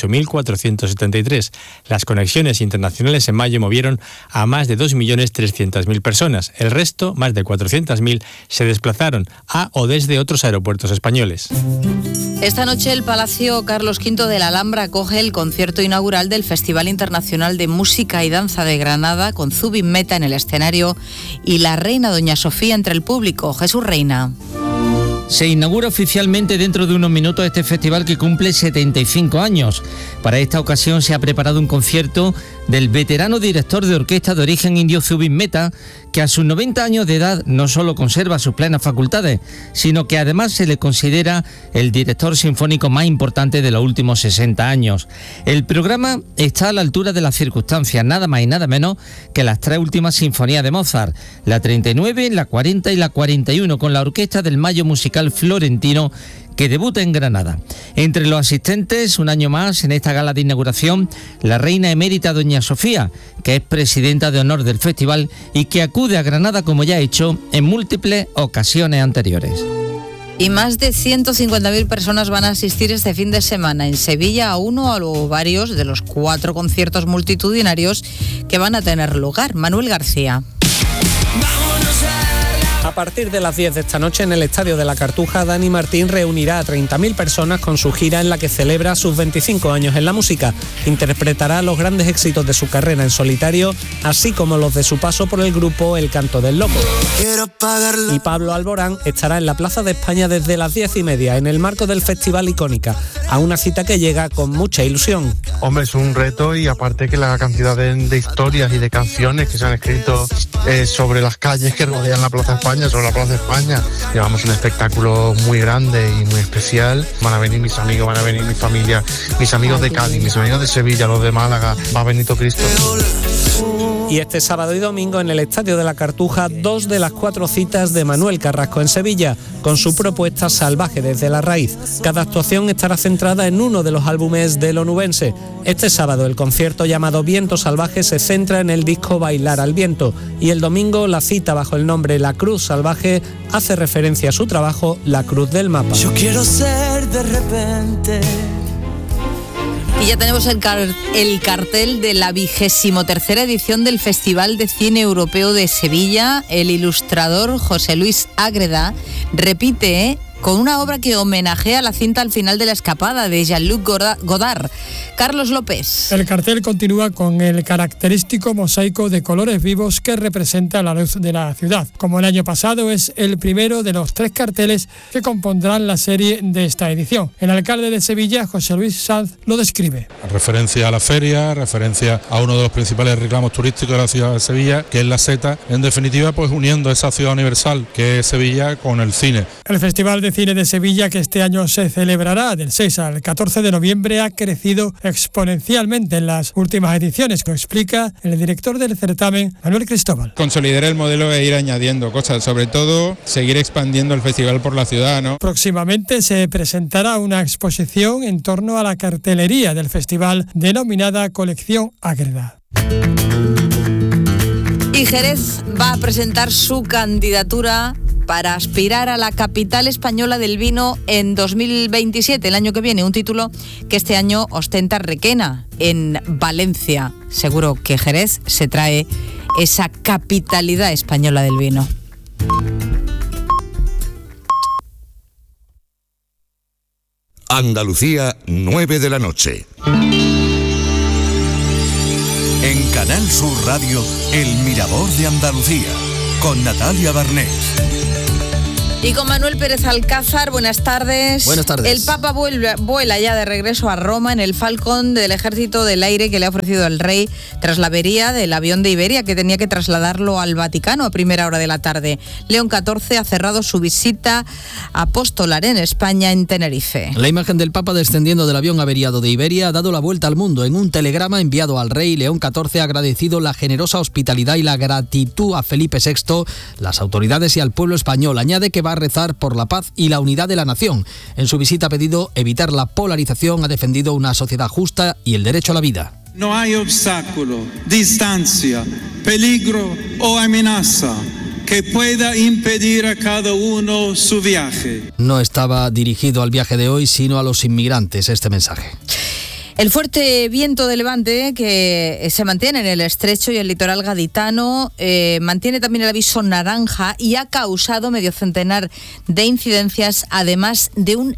18.473. Las conexiones internacionales en mayo movieron a más de 2.300.000 personas. El resto, más de 400.000, se desplazaron a o desde otros aeropuertos españoles. Esta noche el Palacio Carlos V de la Alhambra acoge el concierto inaugural del Festival Internacional de Música y Danza de Granada, con Zubin Mehta en el escenario y la reina Doña Sofía entre el público. Jesús Reina. Se inaugura oficialmente dentro de unos minutos este festival que cumple 75 años. Para esta ocasión se ha preparado un concierto del veterano director de orquesta de origen indio Zubin Mehta, que a sus 90 años de edad no solo conserva sus plenas facultades, sino que además se le considera el director sinfónico más importante de los últimos 60 años. El programa está a la altura de las circunstancias, nada más y nada menos que las 3 últimas sinfonías de Mozart, la 39, la 40 y la 41, con la orquesta del Mayo Musical Florentino, que debuta en Granada. Entre los asistentes, un año más, en esta gala de inauguración, la reina emérita Doña Sofía, que es presidenta de honor del festival y que acude a Granada como ya ha hecho en múltiples ocasiones anteriores. Y más de 150.000 personas van a asistir este fin de semana en Sevilla a uno o varios de los 4 conciertos multitudinarios que van a tener lugar. Manuel García. A partir de las 10 de esta noche en el Estadio de la Cartuja, Dani Martín reunirá a 30.000 personas con su gira en la que celebra sus 25 años en la música. Interpretará los grandes éxitos de su carrera en solitario, así como los de su paso por el grupo El Canto del Loco. Y Pablo Alborán estará en la Plaza de España desde las 10:30 en el marco del Festival Icónica, a una cita que llega con mucha ilusión. Hombre, es un reto, y aparte que la cantidad de historias y de canciones que se han escrito sobre las calles que rodean la Plaza de España, sobre la Plaza de España. Llevamos un espectáculo muy grande y muy especial. Van a venir mis amigos, van a venir mi familia, mis amigos de Cádiz, mis amigos de Sevilla, los de Málaga. Va Benito Cristo. Y este sábado y domingo en el Estadio de la Cartuja, 2 de las 4 citas de Manuel Carrasco en Sevilla, con su propuesta Salvaje desde la raíz. Cada actuación estará centrada en uno de los álbumes del onubense. Este sábado el concierto llamado Viento Salvaje se centra en el disco Bailar al Viento, y el domingo la cita bajo el nombre La Cruz Salvaje hace referencia a su trabajo La Cruz del Mapa. Yo quiero ser de repente. Y ya tenemos el cartel de la 23ª edición del Festival de Cine Europeo de Sevilla. El ilustrador José Luis Ágreda repite con una obra que homenajea la cinta Al final de la escapada de Jean-Luc Godard. Carlos López. El cartel continúa con el característico mosaico de colores vivos que representa la luz de la ciudad. Como el año pasado, es el primero de los 3 carteles que compondrán la serie de esta edición. El alcalde de Sevilla, José Luis Sanz, lo describe. Referencia a la feria, referencia a uno de los principales reclamos turísticos de la ciudad de Sevilla, que es la Seta. En definitiva, pues uniendo esa ciudad universal que es Sevilla con el cine. El Festival de Cine de Sevilla, que este año se celebrará del 6 al 14 de noviembre, ha crecido exponencialmente en las últimas ediciones, lo explica el director del certamen, Manuel Cristóbal. Consolidar el modelo e ir añadiendo cosas, sobre todo seguir expandiendo el festival por la ciudad, ¿no? Próximamente se presentará una exposición en torno a la cartelería del festival denominada Colección Ágreda. Y Jerez va a presentar su candidatura para aspirar a la capital española del vino en 2027, el año que viene, un título que este año ostenta Requena, en Valencia. Seguro que Jerez se trae esa capitalidad española del vino. Andalucía, 9 de la noche. En Canal Sur Radio, El Mirador de Andalucía, con Natalia Barnés. Y con Manuel Pérez Alcázar, buenas tardes. Buenas tardes. El Papa vuela ya de regreso a Roma en el Falcon del Ejército del Aire que le ha ofrecido el rey tras la avería del avión de Iberia que tenía que trasladarlo al Vaticano a primera hora de la tarde. León XIV ha cerrado su visita apostolar en España, en Tenerife. La imagen del Papa descendiendo del avión averiado de Iberia ha dado la vuelta al mundo. En un telegrama enviado al rey, León XIV ha agradecido la generosa hospitalidad y la gratitud a Felipe VI, las autoridades y al pueblo español. Añade que va a rezar por la paz y la unidad de la nación. En su visita ha pedido evitar la polarización, ha defendido una sociedad justa y el derecho a la vida. No hay obstáculo, distancia, peligro o amenaza que pueda impedir a cada uno su viaje. No estaba dirigido al viaje de hoy, sino a los inmigrantes este mensaje. El fuerte viento de levante que se mantiene en el estrecho y el litoral gaditano mantiene también el aviso naranja y ha causado medio centenar de incidencias, además de un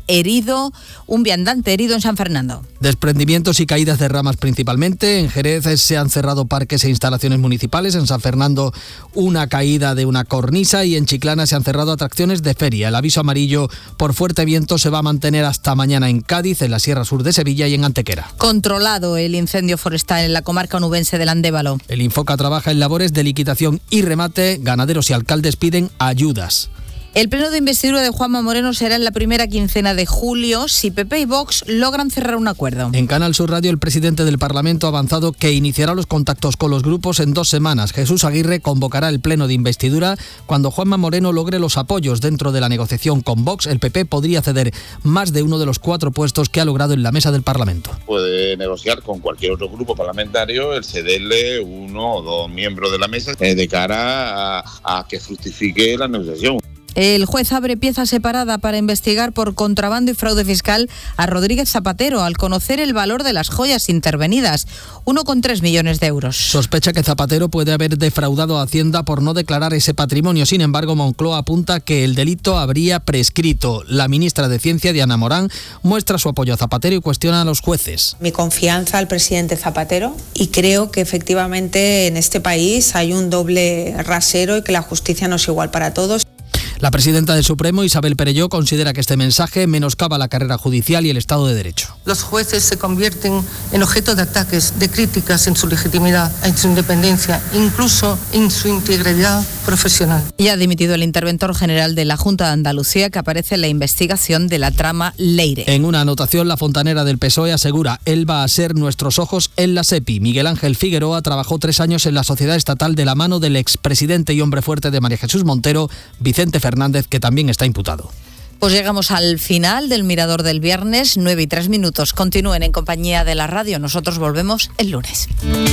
viandante herido en San Fernando. Desprendimientos y caídas de ramas principalmente. En Jerez se han cerrado parques e instalaciones municipales. En San Fernando una caída de una cornisa y en Chiclana se han cerrado atracciones de feria. El aviso amarillo por fuerte viento se va a mantener hasta mañana en Cádiz, en la Sierra Sur de Sevilla y en Antequera. Controlado el incendio forestal en la comarca onubense del Andévalo. El Infoca trabaja en labores de liquidación y remate. Ganaderos y alcaldes piden ayudas. El pleno de investidura de Juanma Moreno será en la primera quincena de julio si PP y Vox logran cerrar un acuerdo. En Canal Sur Radio, el presidente del Parlamento ha avanzado que iniciará los contactos con los grupos en 2 semanas. Jesús Aguirre convocará el pleno de investidura cuando Juanma Moreno logre los apoyos dentro de la negociación con Vox. El PP podría ceder más de uno de los 4 puestos que ha logrado en la mesa del Parlamento. Puede negociar con cualquier otro grupo parlamentario el cederle 1 o 2 miembros de la mesa de cara a que fructifique la negociación. El juez abre pieza separada para investigar por contrabando y fraude fiscal a Rodríguez Zapatero al conocer el valor de las joyas intervenidas, 1,3 millones de euros. Sospecha que Zapatero puede haber defraudado a Hacienda por no declarar ese patrimonio. Sin embargo, Moncloa apunta que el delito habría prescrito. La ministra de Ciencia, Diana Morán, muestra su apoyo a Zapatero y cuestiona a los jueces. Mi confianza al presidente Zapatero, y creo que efectivamente en este país hay un doble rasero y que la justicia no es igual para todos. La presidenta del Supremo, Isabel Perelló, considera que este mensaje menoscaba la carrera judicial y el Estado de Derecho. Los jueces se convierten en objeto de ataques, de críticas en su legitimidad, en su independencia, incluso en su integridad profesional. Y ha dimitido el interventor general de la Junta de Andalucía, que aparece en la investigación de la trama Leire. En una anotación, la fontanera del PSOE asegura: él va a ser nuestros ojos en la SEPI. Miguel Ángel Figueroa trabajó 3 años en la sociedad estatal de la mano del expresidente y hombre fuerte de María Jesús Montero, Vicente Fernández, que también está imputado. Pues llegamos al final del Mirador del viernes, 9:03. Continúen en compañía de la radio. Nosotros volvemos el lunes.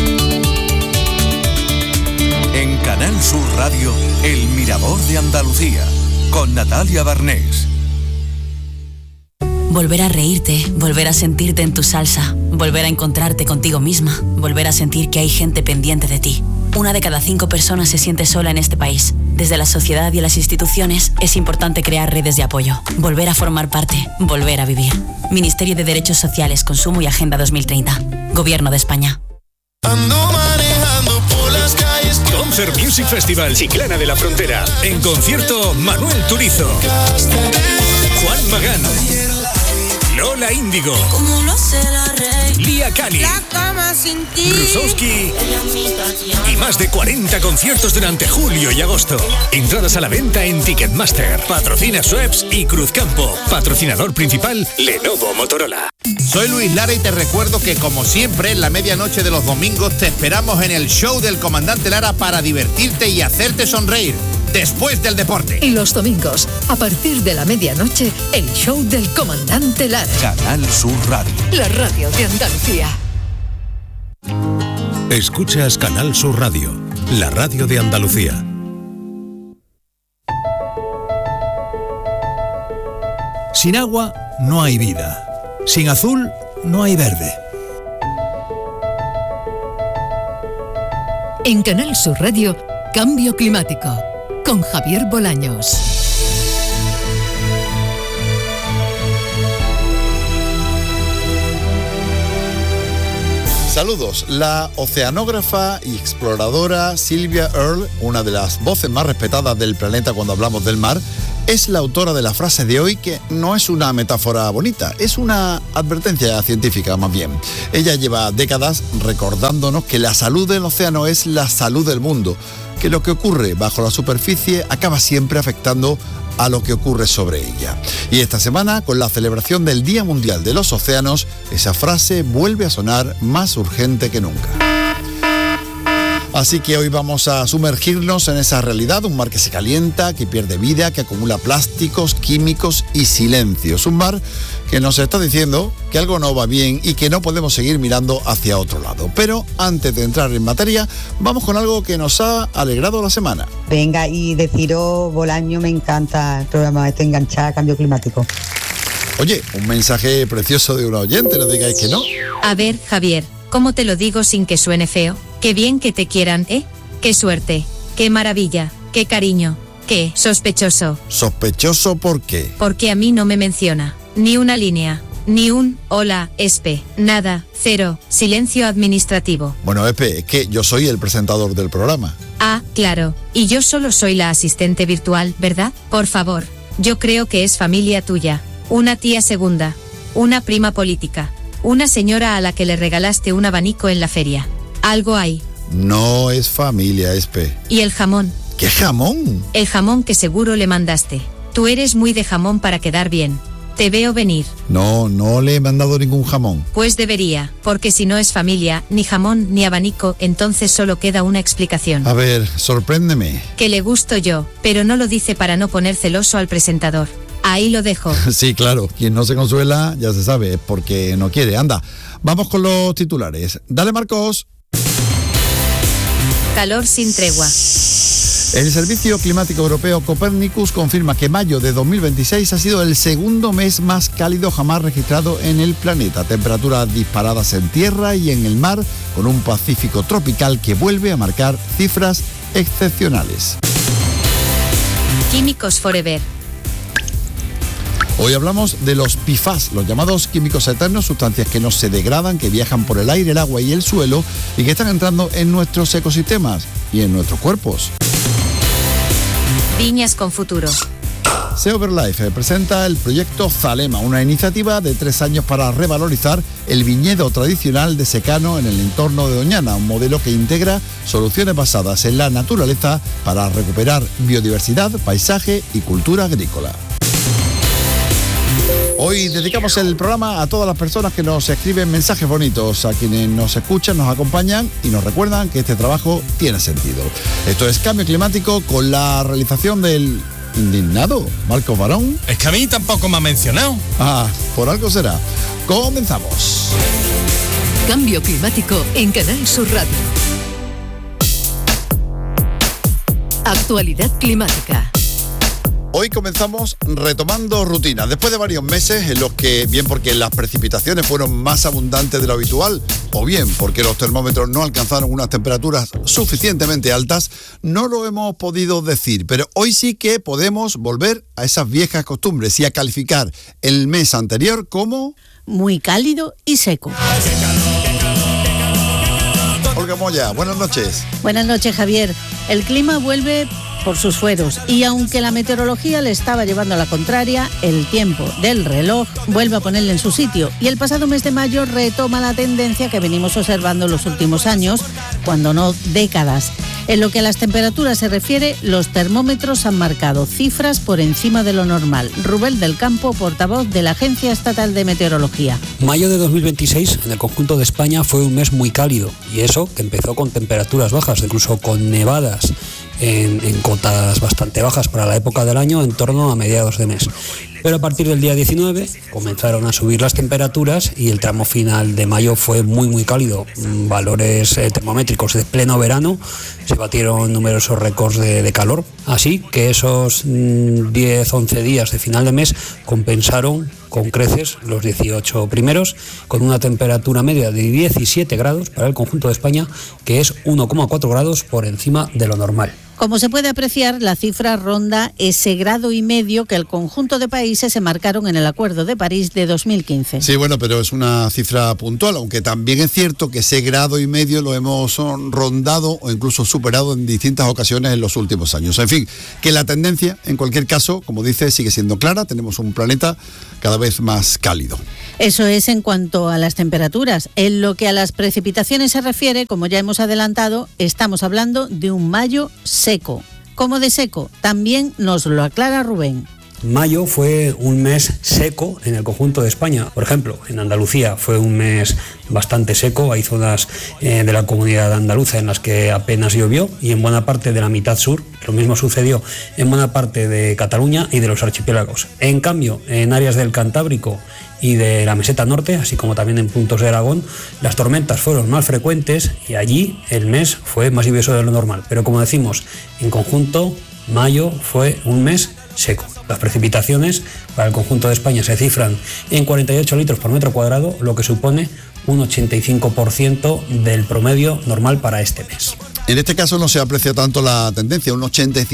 En Canal Sur Radio, El Mirador de Andalucía, con Natalia Barnés. Volver a reírte, volver a sentirte en tu salsa, volver a encontrarte contigo misma, volver a sentir que hay gente pendiente de ti. 1 de cada 5 personas se siente sola en este país. Desde la sociedad y las instituciones es importante crear redes de apoyo, volver a formar parte, volver a vivir. Ministerio de Derechos Sociales, Consumo y Agenda 2030. Gobierno de España. Ando manejando por las calles. Concert Music Festival Chiclana de la Frontera. En concierto, Manuel Turizo, Juan Magán, Lola Índigo, Lía Cali, Rusowski y más de 40 conciertos durante julio y agosto. Entradas a la venta en Ticketmaster. Patrocina Schweppes y Cruzcampo. Patrocinador principal, Lenovo Motorola. Soy Luis Lara y te recuerdo que, como siempre, en la medianoche de los domingos te esperamos en el show del Comandante Lara para divertirte y hacerte sonreír después del deporte. Y los domingos, a partir de la medianoche, el show del Comandante Lara. Canal Sur Radio. La radio de Andalucía. Escuchas Canal Sur Radio, la radio de Andalucía. Sin agua no hay vida. Sin azul no hay verde. En Canal Sur Radio, Cambio Climático, con Javier Bolaños. Saludos. La oceanógrafa y exploradora Sylvia Earle, una de las voces más respetadas del planeta cuando hablamos del mar, es la autora de la frase de hoy, que no es una metáfora bonita, es una advertencia científica más bien. Ella lleva décadas recordándonos que la salud del océano es la salud del mundo, que lo que ocurre bajo la superficie acaba siempre afectando a lo que ocurre sobre ella. Y esta semana, con la celebración del Día Mundial de los Océanos, esa frase vuelve a sonar más urgente que nunca. Así que hoy vamos a sumergirnos en esa realidad, un mar que se calienta, que pierde vida, que acumula plásticos, químicos y silencios. Un mar que nos está diciendo que algo no va bien y que no podemos seguir mirando hacia otro lado. Pero antes de entrar en materia, vamos con algo que nos ha alegrado la semana. Venga, y deciros, Bolaño, me encanta el programa este, enganchado a Cambio Climático. Oye, un mensaje precioso de una oyente, no digáis que no. A ver, Javier, ¿cómo te lo digo sin que suene feo? Qué bien que te quieran, ¿eh? Qué suerte, qué maravilla, qué cariño, qué sospechoso. ¿Sospechoso por qué? Porque a mí no me menciona, ni una línea, ni un hola, Espe, nada, cero, silencio administrativo. Bueno, Espe, es que yo soy el presentador del programa. Ah, claro, y yo solo soy la asistente virtual, ¿verdad? Por favor, yo creo que es familia tuya, una tía segunda, una prima política, una señora a la que le regalaste un abanico en la feria. Algo hay. No es familia, Espe. ¿Y el jamón? ¿Qué jamón? El jamón que seguro le mandaste. Tú eres muy de jamón para quedar bien. Te veo venir. No, no le he mandado ningún jamón. Pues debería, porque si no es familia, ni jamón ni abanico, entonces solo queda una explicación. A ver, sorpréndeme. Que le gusto yo, pero no lo dice para no poner celoso al presentador. Ahí lo dejo. Sí, claro, quien no se consuela, ya se sabe, es porque no quiere. Anda, vamos con los titulares. Dale, Marcos. Calor sin tregua. El Servicio Climático Europeo Copernicus confirma que mayo de 2026 ha sido el segundo mes más cálido jamás registrado en el planeta. Temperaturas disparadas en tierra y en el mar, con un Pacífico tropical que vuelve a marcar cifras excepcionales. Químicos Forever. Hoy hablamos de los PFAS, los llamados químicos eternos, sustancias que no se degradan, que viajan por el aire, el agua y el suelo y que están entrando en nuestros ecosistemas y en nuestros cuerpos. Viñas con futuro. Seoverlife presenta el proyecto Zalema, una iniciativa de 3 años para revalorizar el viñedo tradicional de secano en el entorno de Doñana, un modelo que integra soluciones basadas en la naturaleza para recuperar biodiversidad, paisaje y cultura agrícola. Hoy dedicamos el programa a todas las personas que nos escriben mensajes bonitos, a quienes nos escuchan, nos acompañan y nos recuerdan que este trabajo tiene sentido. Esto es Cambio Climático con la realización del indignado Marcos Barón. Es que a mí tampoco me ha mencionado. Ah, por algo será. Comenzamos. Cambio Climático en Canal Sur Radio. Actualidad climática. Hoy comenzamos retomando rutinas, después de varios meses en los que, bien porque las precipitaciones fueron más abundantes de lo habitual, o bien porque los termómetros no alcanzaron unas temperaturas suficientemente altas, no lo hemos podido decir, pero hoy sí que podemos volver a esas viejas costumbres y a calificar el mes anterior como... muy cálido y seco. Olga Moya, buenas noches. Buenas noches, Javier. El clima vuelve por sus fueros y aunque la meteorología le estaba llevando a la contraria, el tiempo del reloj vuelve a ponerle en su sitio y el pasado mes de mayo retoma la tendencia que venimos observando en los últimos años, cuando no décadas. En lo que a las temperaturas se refiere, los termómetros han marcado cifras por encima de lo normal. Rubén del Campo, portavoz de la Agencia Estatal de Meteorología. Mayo de 2026 en el conjunto de España fue un mes muy cálido y eso que empezó con temperaturas bajas, incluso con nevadas en cotas bastante bajas para la época del año en torno a mediados de mes. Pero a partir del día 19 comenzaron a subir las temperaturas y el tramo final de mayo fue muy cálido. Valores termométricos de pleno verano, se batieron numerosos récords de calor. Así que esos 10-11 días de final de mes compensaron con creces los 18 primeros, con una temperatura media de 17 grados para el conjunto de España, que es 1,4 grados por encima de lo normal. Como se puede apreciar, la cifra ronda ese 1,5 grados que el conjunto de países se marcaron en el Acuerdo de París de 2015. Sí, bueno, pero es una cifra puntual, aunque también es cierto que ese 1,5 grados lo hemos rondado o incluso superado en distintas ocasiones en los últimos años. En fin, que la tendencia, en cualquier caso, como dice, sigue siendo clara. Tenemos un planeta cada vez más cálido. Eso es en cuanto a las temperaturas. En lo que a las precipitaciones se refiere, como ya hemos adelantado, estamos hablando de un mayo seco. ¿Cómo de seco? También nos lo aclara Rubén. Mayo fue un mes seco en el conjunto de España. Por ejemplo, en Andalucía fue un mes bastante seco. Hay zonas de la comunidad andaluza en las que apenas llovió, y en buena parte de la mitad sur. Lo mismo sucedió en buena parte de Cataluña y de los archipiélagos. En cambio, en áreas del Cantábrico y de la meseta norte, así como también en puntos de Aragón, las tormentas fueron más frecuentes y allí el mes fue más lluvioso de lo normal. Pero como decimos, en conjunto, mayo fue un mes seco. Las precipitaciones para el conjunto de España se cifran en 48 litros por metro cuadrado, lo que supone un 85% del promedio normal para este mes. En este caso no se aprecia tanto la tendencia, un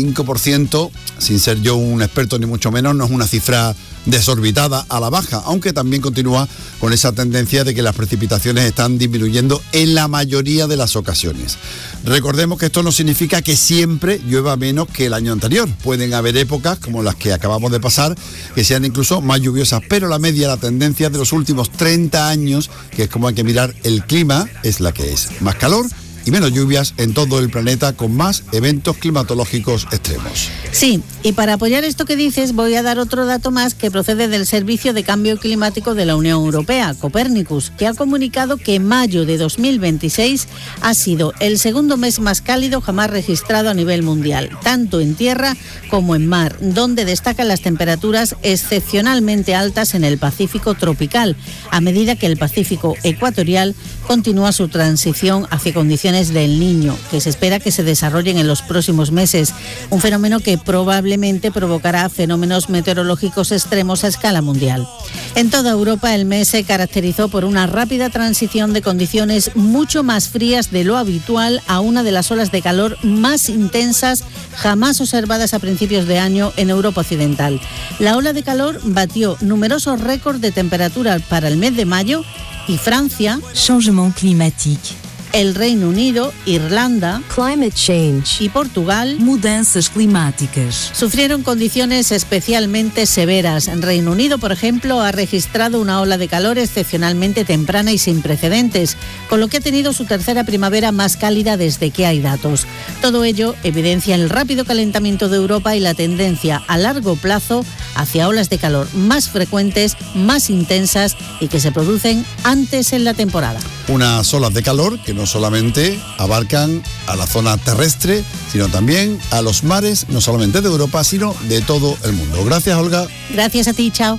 85%, sin ser yo un experto ni mucho menos, no es una cifra desorbitada a la baja, aunque también continúa con esa tendencia de que las precipitaciones están disminuyendo en la mayoría de las ocasiones. Recordemos que esto no significa que siempre llueva menos que el año anterior. Pueden haber épocas, como las que acabamos de pasar, que sean incluso más lluviosas, pero la media, la tendencia de los últimos 30 años, que es como hay que mirar el clima, es la que es. Más calor y menos lluvias en todo el planeta, con más eventos climatológicos extremos. Sí, y para apoyar esto que dices, voy a dar otro dato más que procede del Servicio de Cambio Climático de la Unión Europea, Copernicus, que ha comunicado que mayo de 2026 ha sido el segundo mes más cálido jamás registrado a nivel mundial, tanto en tierra como en mar, donde destacan las temperaturas excepcionalmente altas en el Pacífico tropical, a medida que el Pacífico ecuatorial continúa su transición hacia condiciones del Niño, que se espera que se desarrollen en los próximos meses, un fenómeno que probablemente provocará fenómenos meteorológicos extremos a escala mundial. En toda Europa el mes se caracterizó por una rápida transición de condiciones mucho más frías de lo habitual a una de las olas de calor más intensas jamás observadas a principios de año en Europa Occidental. La ola de calor batió numerosos récords de temperatura para el mes de mayo, y Francia, changement climatique, el Reino Unido, Irlanda, climate change, y Portugal, mudanças climáticas, sufrieron condiciones especialmente severas. Reino Unido, por ejemplo, ha registrado una ola de calor excepcionalmente temprana y sin precedentes, con lo que ha tenido su tercera primavera más cálida desde que hay datos. Todo ello evidencia el rápido calentamiento de Europa y la tendencia a largo plazo hacia olas de calor más frecuentes, más intensas y que se producen antes en la temporada. Unas olas de calor que no solamente abarcan a la zona terrestre, sino también a los mares, no solamente de Europa, sino de todo el mundo. Gracias, Olga. Gracias a ti, chao.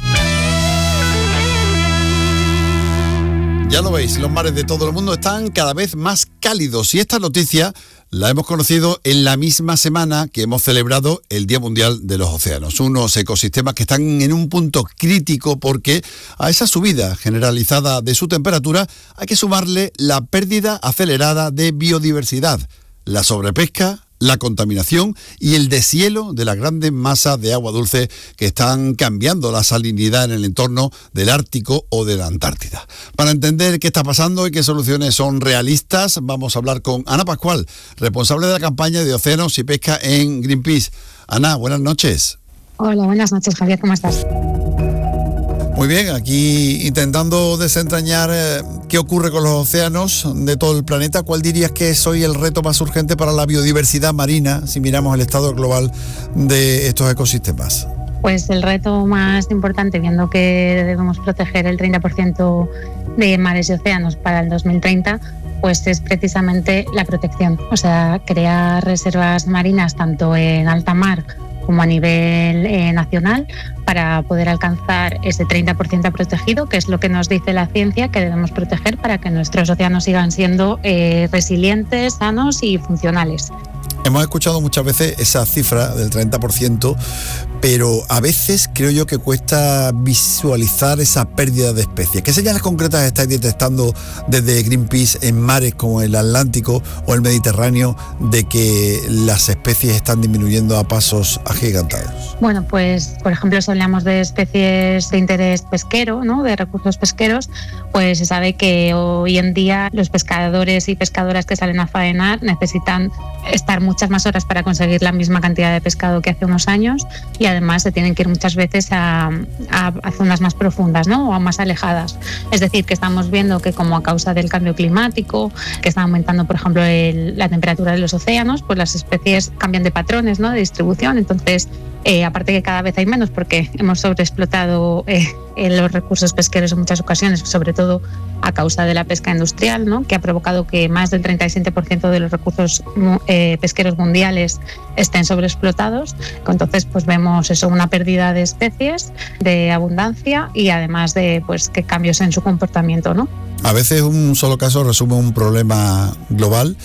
Ya lo veis, los mares de todo el mundo están cada vez más cálidos, y esta noticia la hemos conocido en la misma semana que hemos celebrado el Día Mundial de los Océanos. Unos ecosistemas que están en un punto crítico porque a esa subida generalizada de su temperatura hay que sumarle la pérdida acelerada de biodiversidad, la sobrepesca, la contaminación y el deshielo de las grandes masas de agua dulce que están cambiando la salinidad en el entorno del Ártico o de la Antártida. Para entender qué está pasando y qué soluciones son realistas, vamos a hablar con Ana Pascual, responsable de la campaña de Océanos y Pesca en Greenpeace. Ana, buenas noches. Hola, buenas noches, Javier, ¿cómo estás? Muy bien, aquí intentando desentrañar qué ocurre con los océanos de todo el planeta. ¿Cuál dirías que es hoy el reto más urgente para la biodiversidad marina, si miramos el estado global de estos ecosistemas? Pues el reto más importante, viendo que debemos proteger el 30% de mares y océanos para el 2030, pues es precisamente la protección. O sea, crear reservas marinas tanto en alta mar como a nivel nacional, para poder alcanzar ese 30% protegido, que es lo que nos dice la ciencia que debemos proteger para que nuestros océanos sigan siendo resilientes, sanos y funcionales. Hemos escuchado muchas veces esa cifra del 30%, pero a veces creo yo que cuesta visualizar esa pérdida de especies. ¿Qué señales concretas estáis detectando desde Greenpeace en mares como el Atlántico o el Mediterráneo de que las especies están disminuyendo a pasos agigantados? Bueno, pues por ejemplo, si hablamos de especies de interés pesquero, ¿no?, de recursos pesqueros, pues se sabe que hoy en día los pescadores y pescadoras que salen a faenar necesitan estar muchas más horas para conseguir la misma cantidad de pescado que hace unos años, y además se tienen que ir muchas veces a zonas más profundas, ¿no?, o más alejadas. Es decir, que estamos viendo que como a causa del cambio climático, que está aumentando por ejemplo la temperatura de los océanos, pues las especies cambian de patrones, ¿no?, de distribución. Entonces, aparte que cada vez hay menos porque hemos sobreexplotado los recursos pesqueros en muchas ocasiones, sobre todo a causa de la pesca industrial, ¿no?, que ha provocado que más del 37% de los recursos pesqueros mundiales estén sobreexplotados. Entonces, pues vemos eso, una pérdida de especies, de abundancia y además de pues que cambios en su comportamiento, ¿no? A veces un solo caso resume un problema global.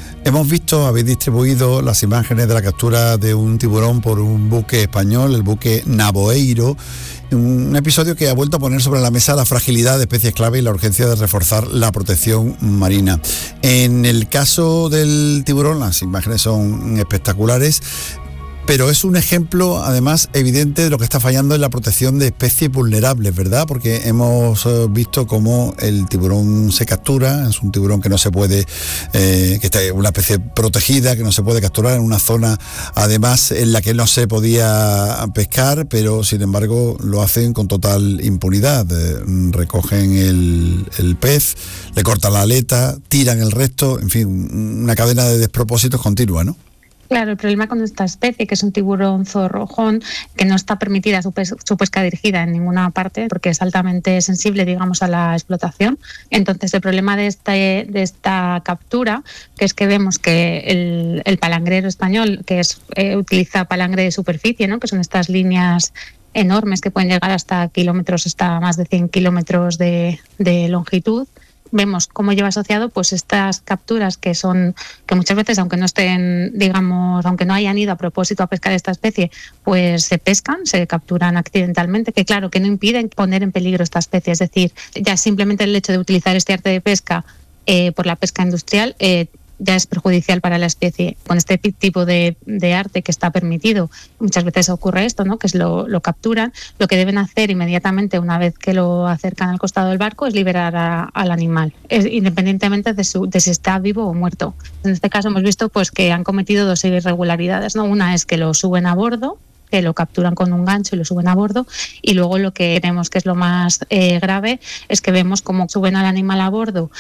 Habéis distribuido las imágenes de la captura de un tiburón por un buque español, el buque Navoeiro, un episodio que ha vuelto a poner sobre la mesa la fragilidad de especies clave y la urgencia de reforzar la protección marina. En el caso del tiburón, las imágenes son espectaculares, pero es un ejemplo, además, evidente de lo que está fallando en la protección de especies vulnerables, ¿verdad? Porque hemos visto cómo el tiburón se captura, es un tiburón que no se puede, que está en una especie protegida, que no se puede capturar en una zona, además, en la que no se podía pescar, pero sin embargo lo hacen con total impunidad. Recogen el pez, le cortan la aleta, tiran el resto, en fin, una cadena de despropósitos continua, ¿no? Claro, el problema con esta especie, que es un tiburón zorrojón, que no está permitida su pesca dirigida en ninguna parte porque es altamente sensible, digamos, a la explotación. Entonces, el problema de esta captura, que es que vemos que el palangrero español, que utiliza palangre de superficie, ¿no?, que son estas líneas enormes que pueden llegar hasta kilómetros, hasta más de 100 kilómetros de longitud, vemos cómo lleva asociado pues estas capturas que muchas veces, aunque no estén, digamos, aunque no hayan ido a propósito a pescar esta especie, pues se pescan, se capturan accidentalmente, que claro, que no impiden poner en peligro esta especie. Es decir, ya simplemente el hecho de utilizar este arte de pesca por la pesca industrial ya es perjudicial para la especie. Con este tipo de arte que está permitido, muchas veces ocurre esto, ¿no?, que lo capturan. Lo que deben hacer inmediatamente, una vez que lo acercan al costado del barco, es liberar al animal, independientemente de si está vivo o muerto. En este caso hemos visto pues que han cometido dos irregularidades, ¿no? Una es que lo suben a bordo, que lo capturan con un gancho y lo suben a bordo, y luego lo que vemos que es lo más grave es que vemos cómo suben al animal a bordo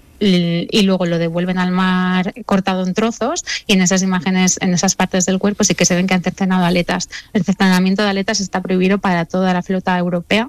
y luego lo devuelven al mar cortado en trozos, y en esas imágenes, en esas partes del cuerpo sí que se ven que han cercenado aletas. El cercenamiento de aletas está prohibido para toda la flota europea,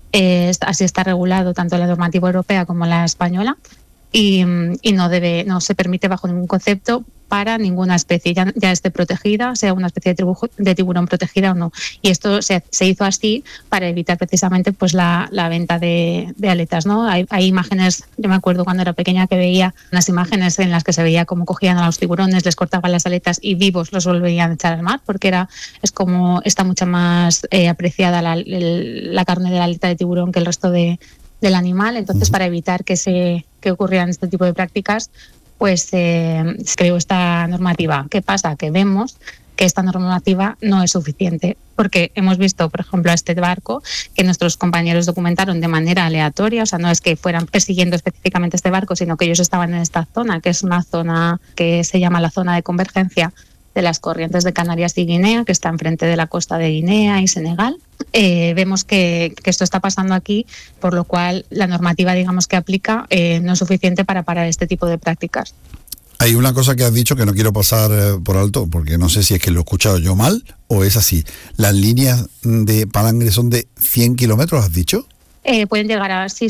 así está regulado tanto la normativa europea como la española, y no se permite bajo ningún concepto para ninguna especie, ya esté protegida, sea una especie de tiburón protegida o no. Y esto se hizo así para evitar precisamente pues la venta de aletas, ¿no? Hay imágenes, yo me acuerdo cuando era pequeña que veía unas imágenes en las que se veía cómo cogían a los tiburones, les cortaban las aletas y vivos los volvían a echar al mar, porque es como está mucho más apreciada la carne de la aleta de tiburón que el resto del animal. Entonces, para evitar que ocurrieran este tipo de prácticas, pues creó esta normativa. ¿Qué pasa? Que vemos que esta normativa no es suficiente, porque hemos visto, por ejemplo, a este barco que nuestros compañeros documentaron de manera aleatoria, o sea, no es que fueran persiguiendo específicamente este barco, sino que ellos estaban en esta zona, que es una zona que se llama la zona de convergencia de las corrientes de Canarias y Guinea, que está enfrente de la costa de Guinea y Senegal. Vemos que esto está pasando aquí, por lo cual la normativa, digamos, que aplica no es suficiente para parar este tipo de prácticas. Hay una cosa que has dicho que no quiero pasar por alto, porque no sé si es que lo he escuchado yo mal o es así. ¿Las líneas de palangre son de 100 kilómetros, has dicho? Pueden llegar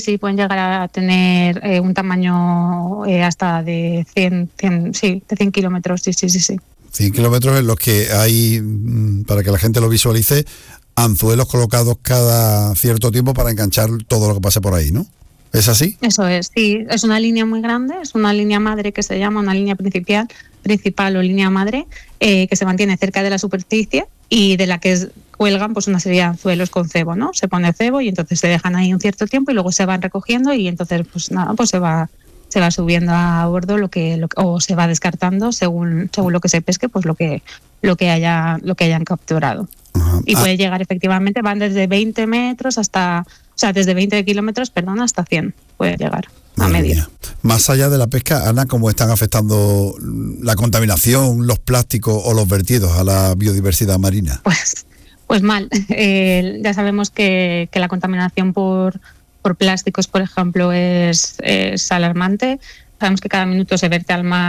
a tener un tamaño hasta de 100 kilómetros, sí. 100 kilómetros en los que hay, para que la gente lo visualice, anzuelos colocados cada cierto tiempo para enganchar todo lo que pase por ahí, ¿no? ¿Es así? Eso es, sí, es una línea muy grande, es una línea madre que se llama una línea principal o línea madre, que se mantiene cerca de la superficie y de la que cuelgan pues una serie de anzuelos con cebo, ¿no? Se pone cebo y entonces se dejan ahí un cierto tiempo y luego se van recogiendo y entonces pues nada, pues se va subiendo a bordo o se va descartando según lo que se pesque, pues lo que hayan capturado. Ajá. Y puede llegar efectivamente, van desde 20 metros desde 20 kilómetros, hasta 100 puede llegar a medir. Más allá de la pesca, Ana, ¿cómo están afectando la contaminación, los plásticos o los vertidos a la biodiversidad marina? Pues mal. Ya sabemos que la contaminación por plásticos, por ejemplo, es alarmante. Sabemos que cada minuto se vierte al mar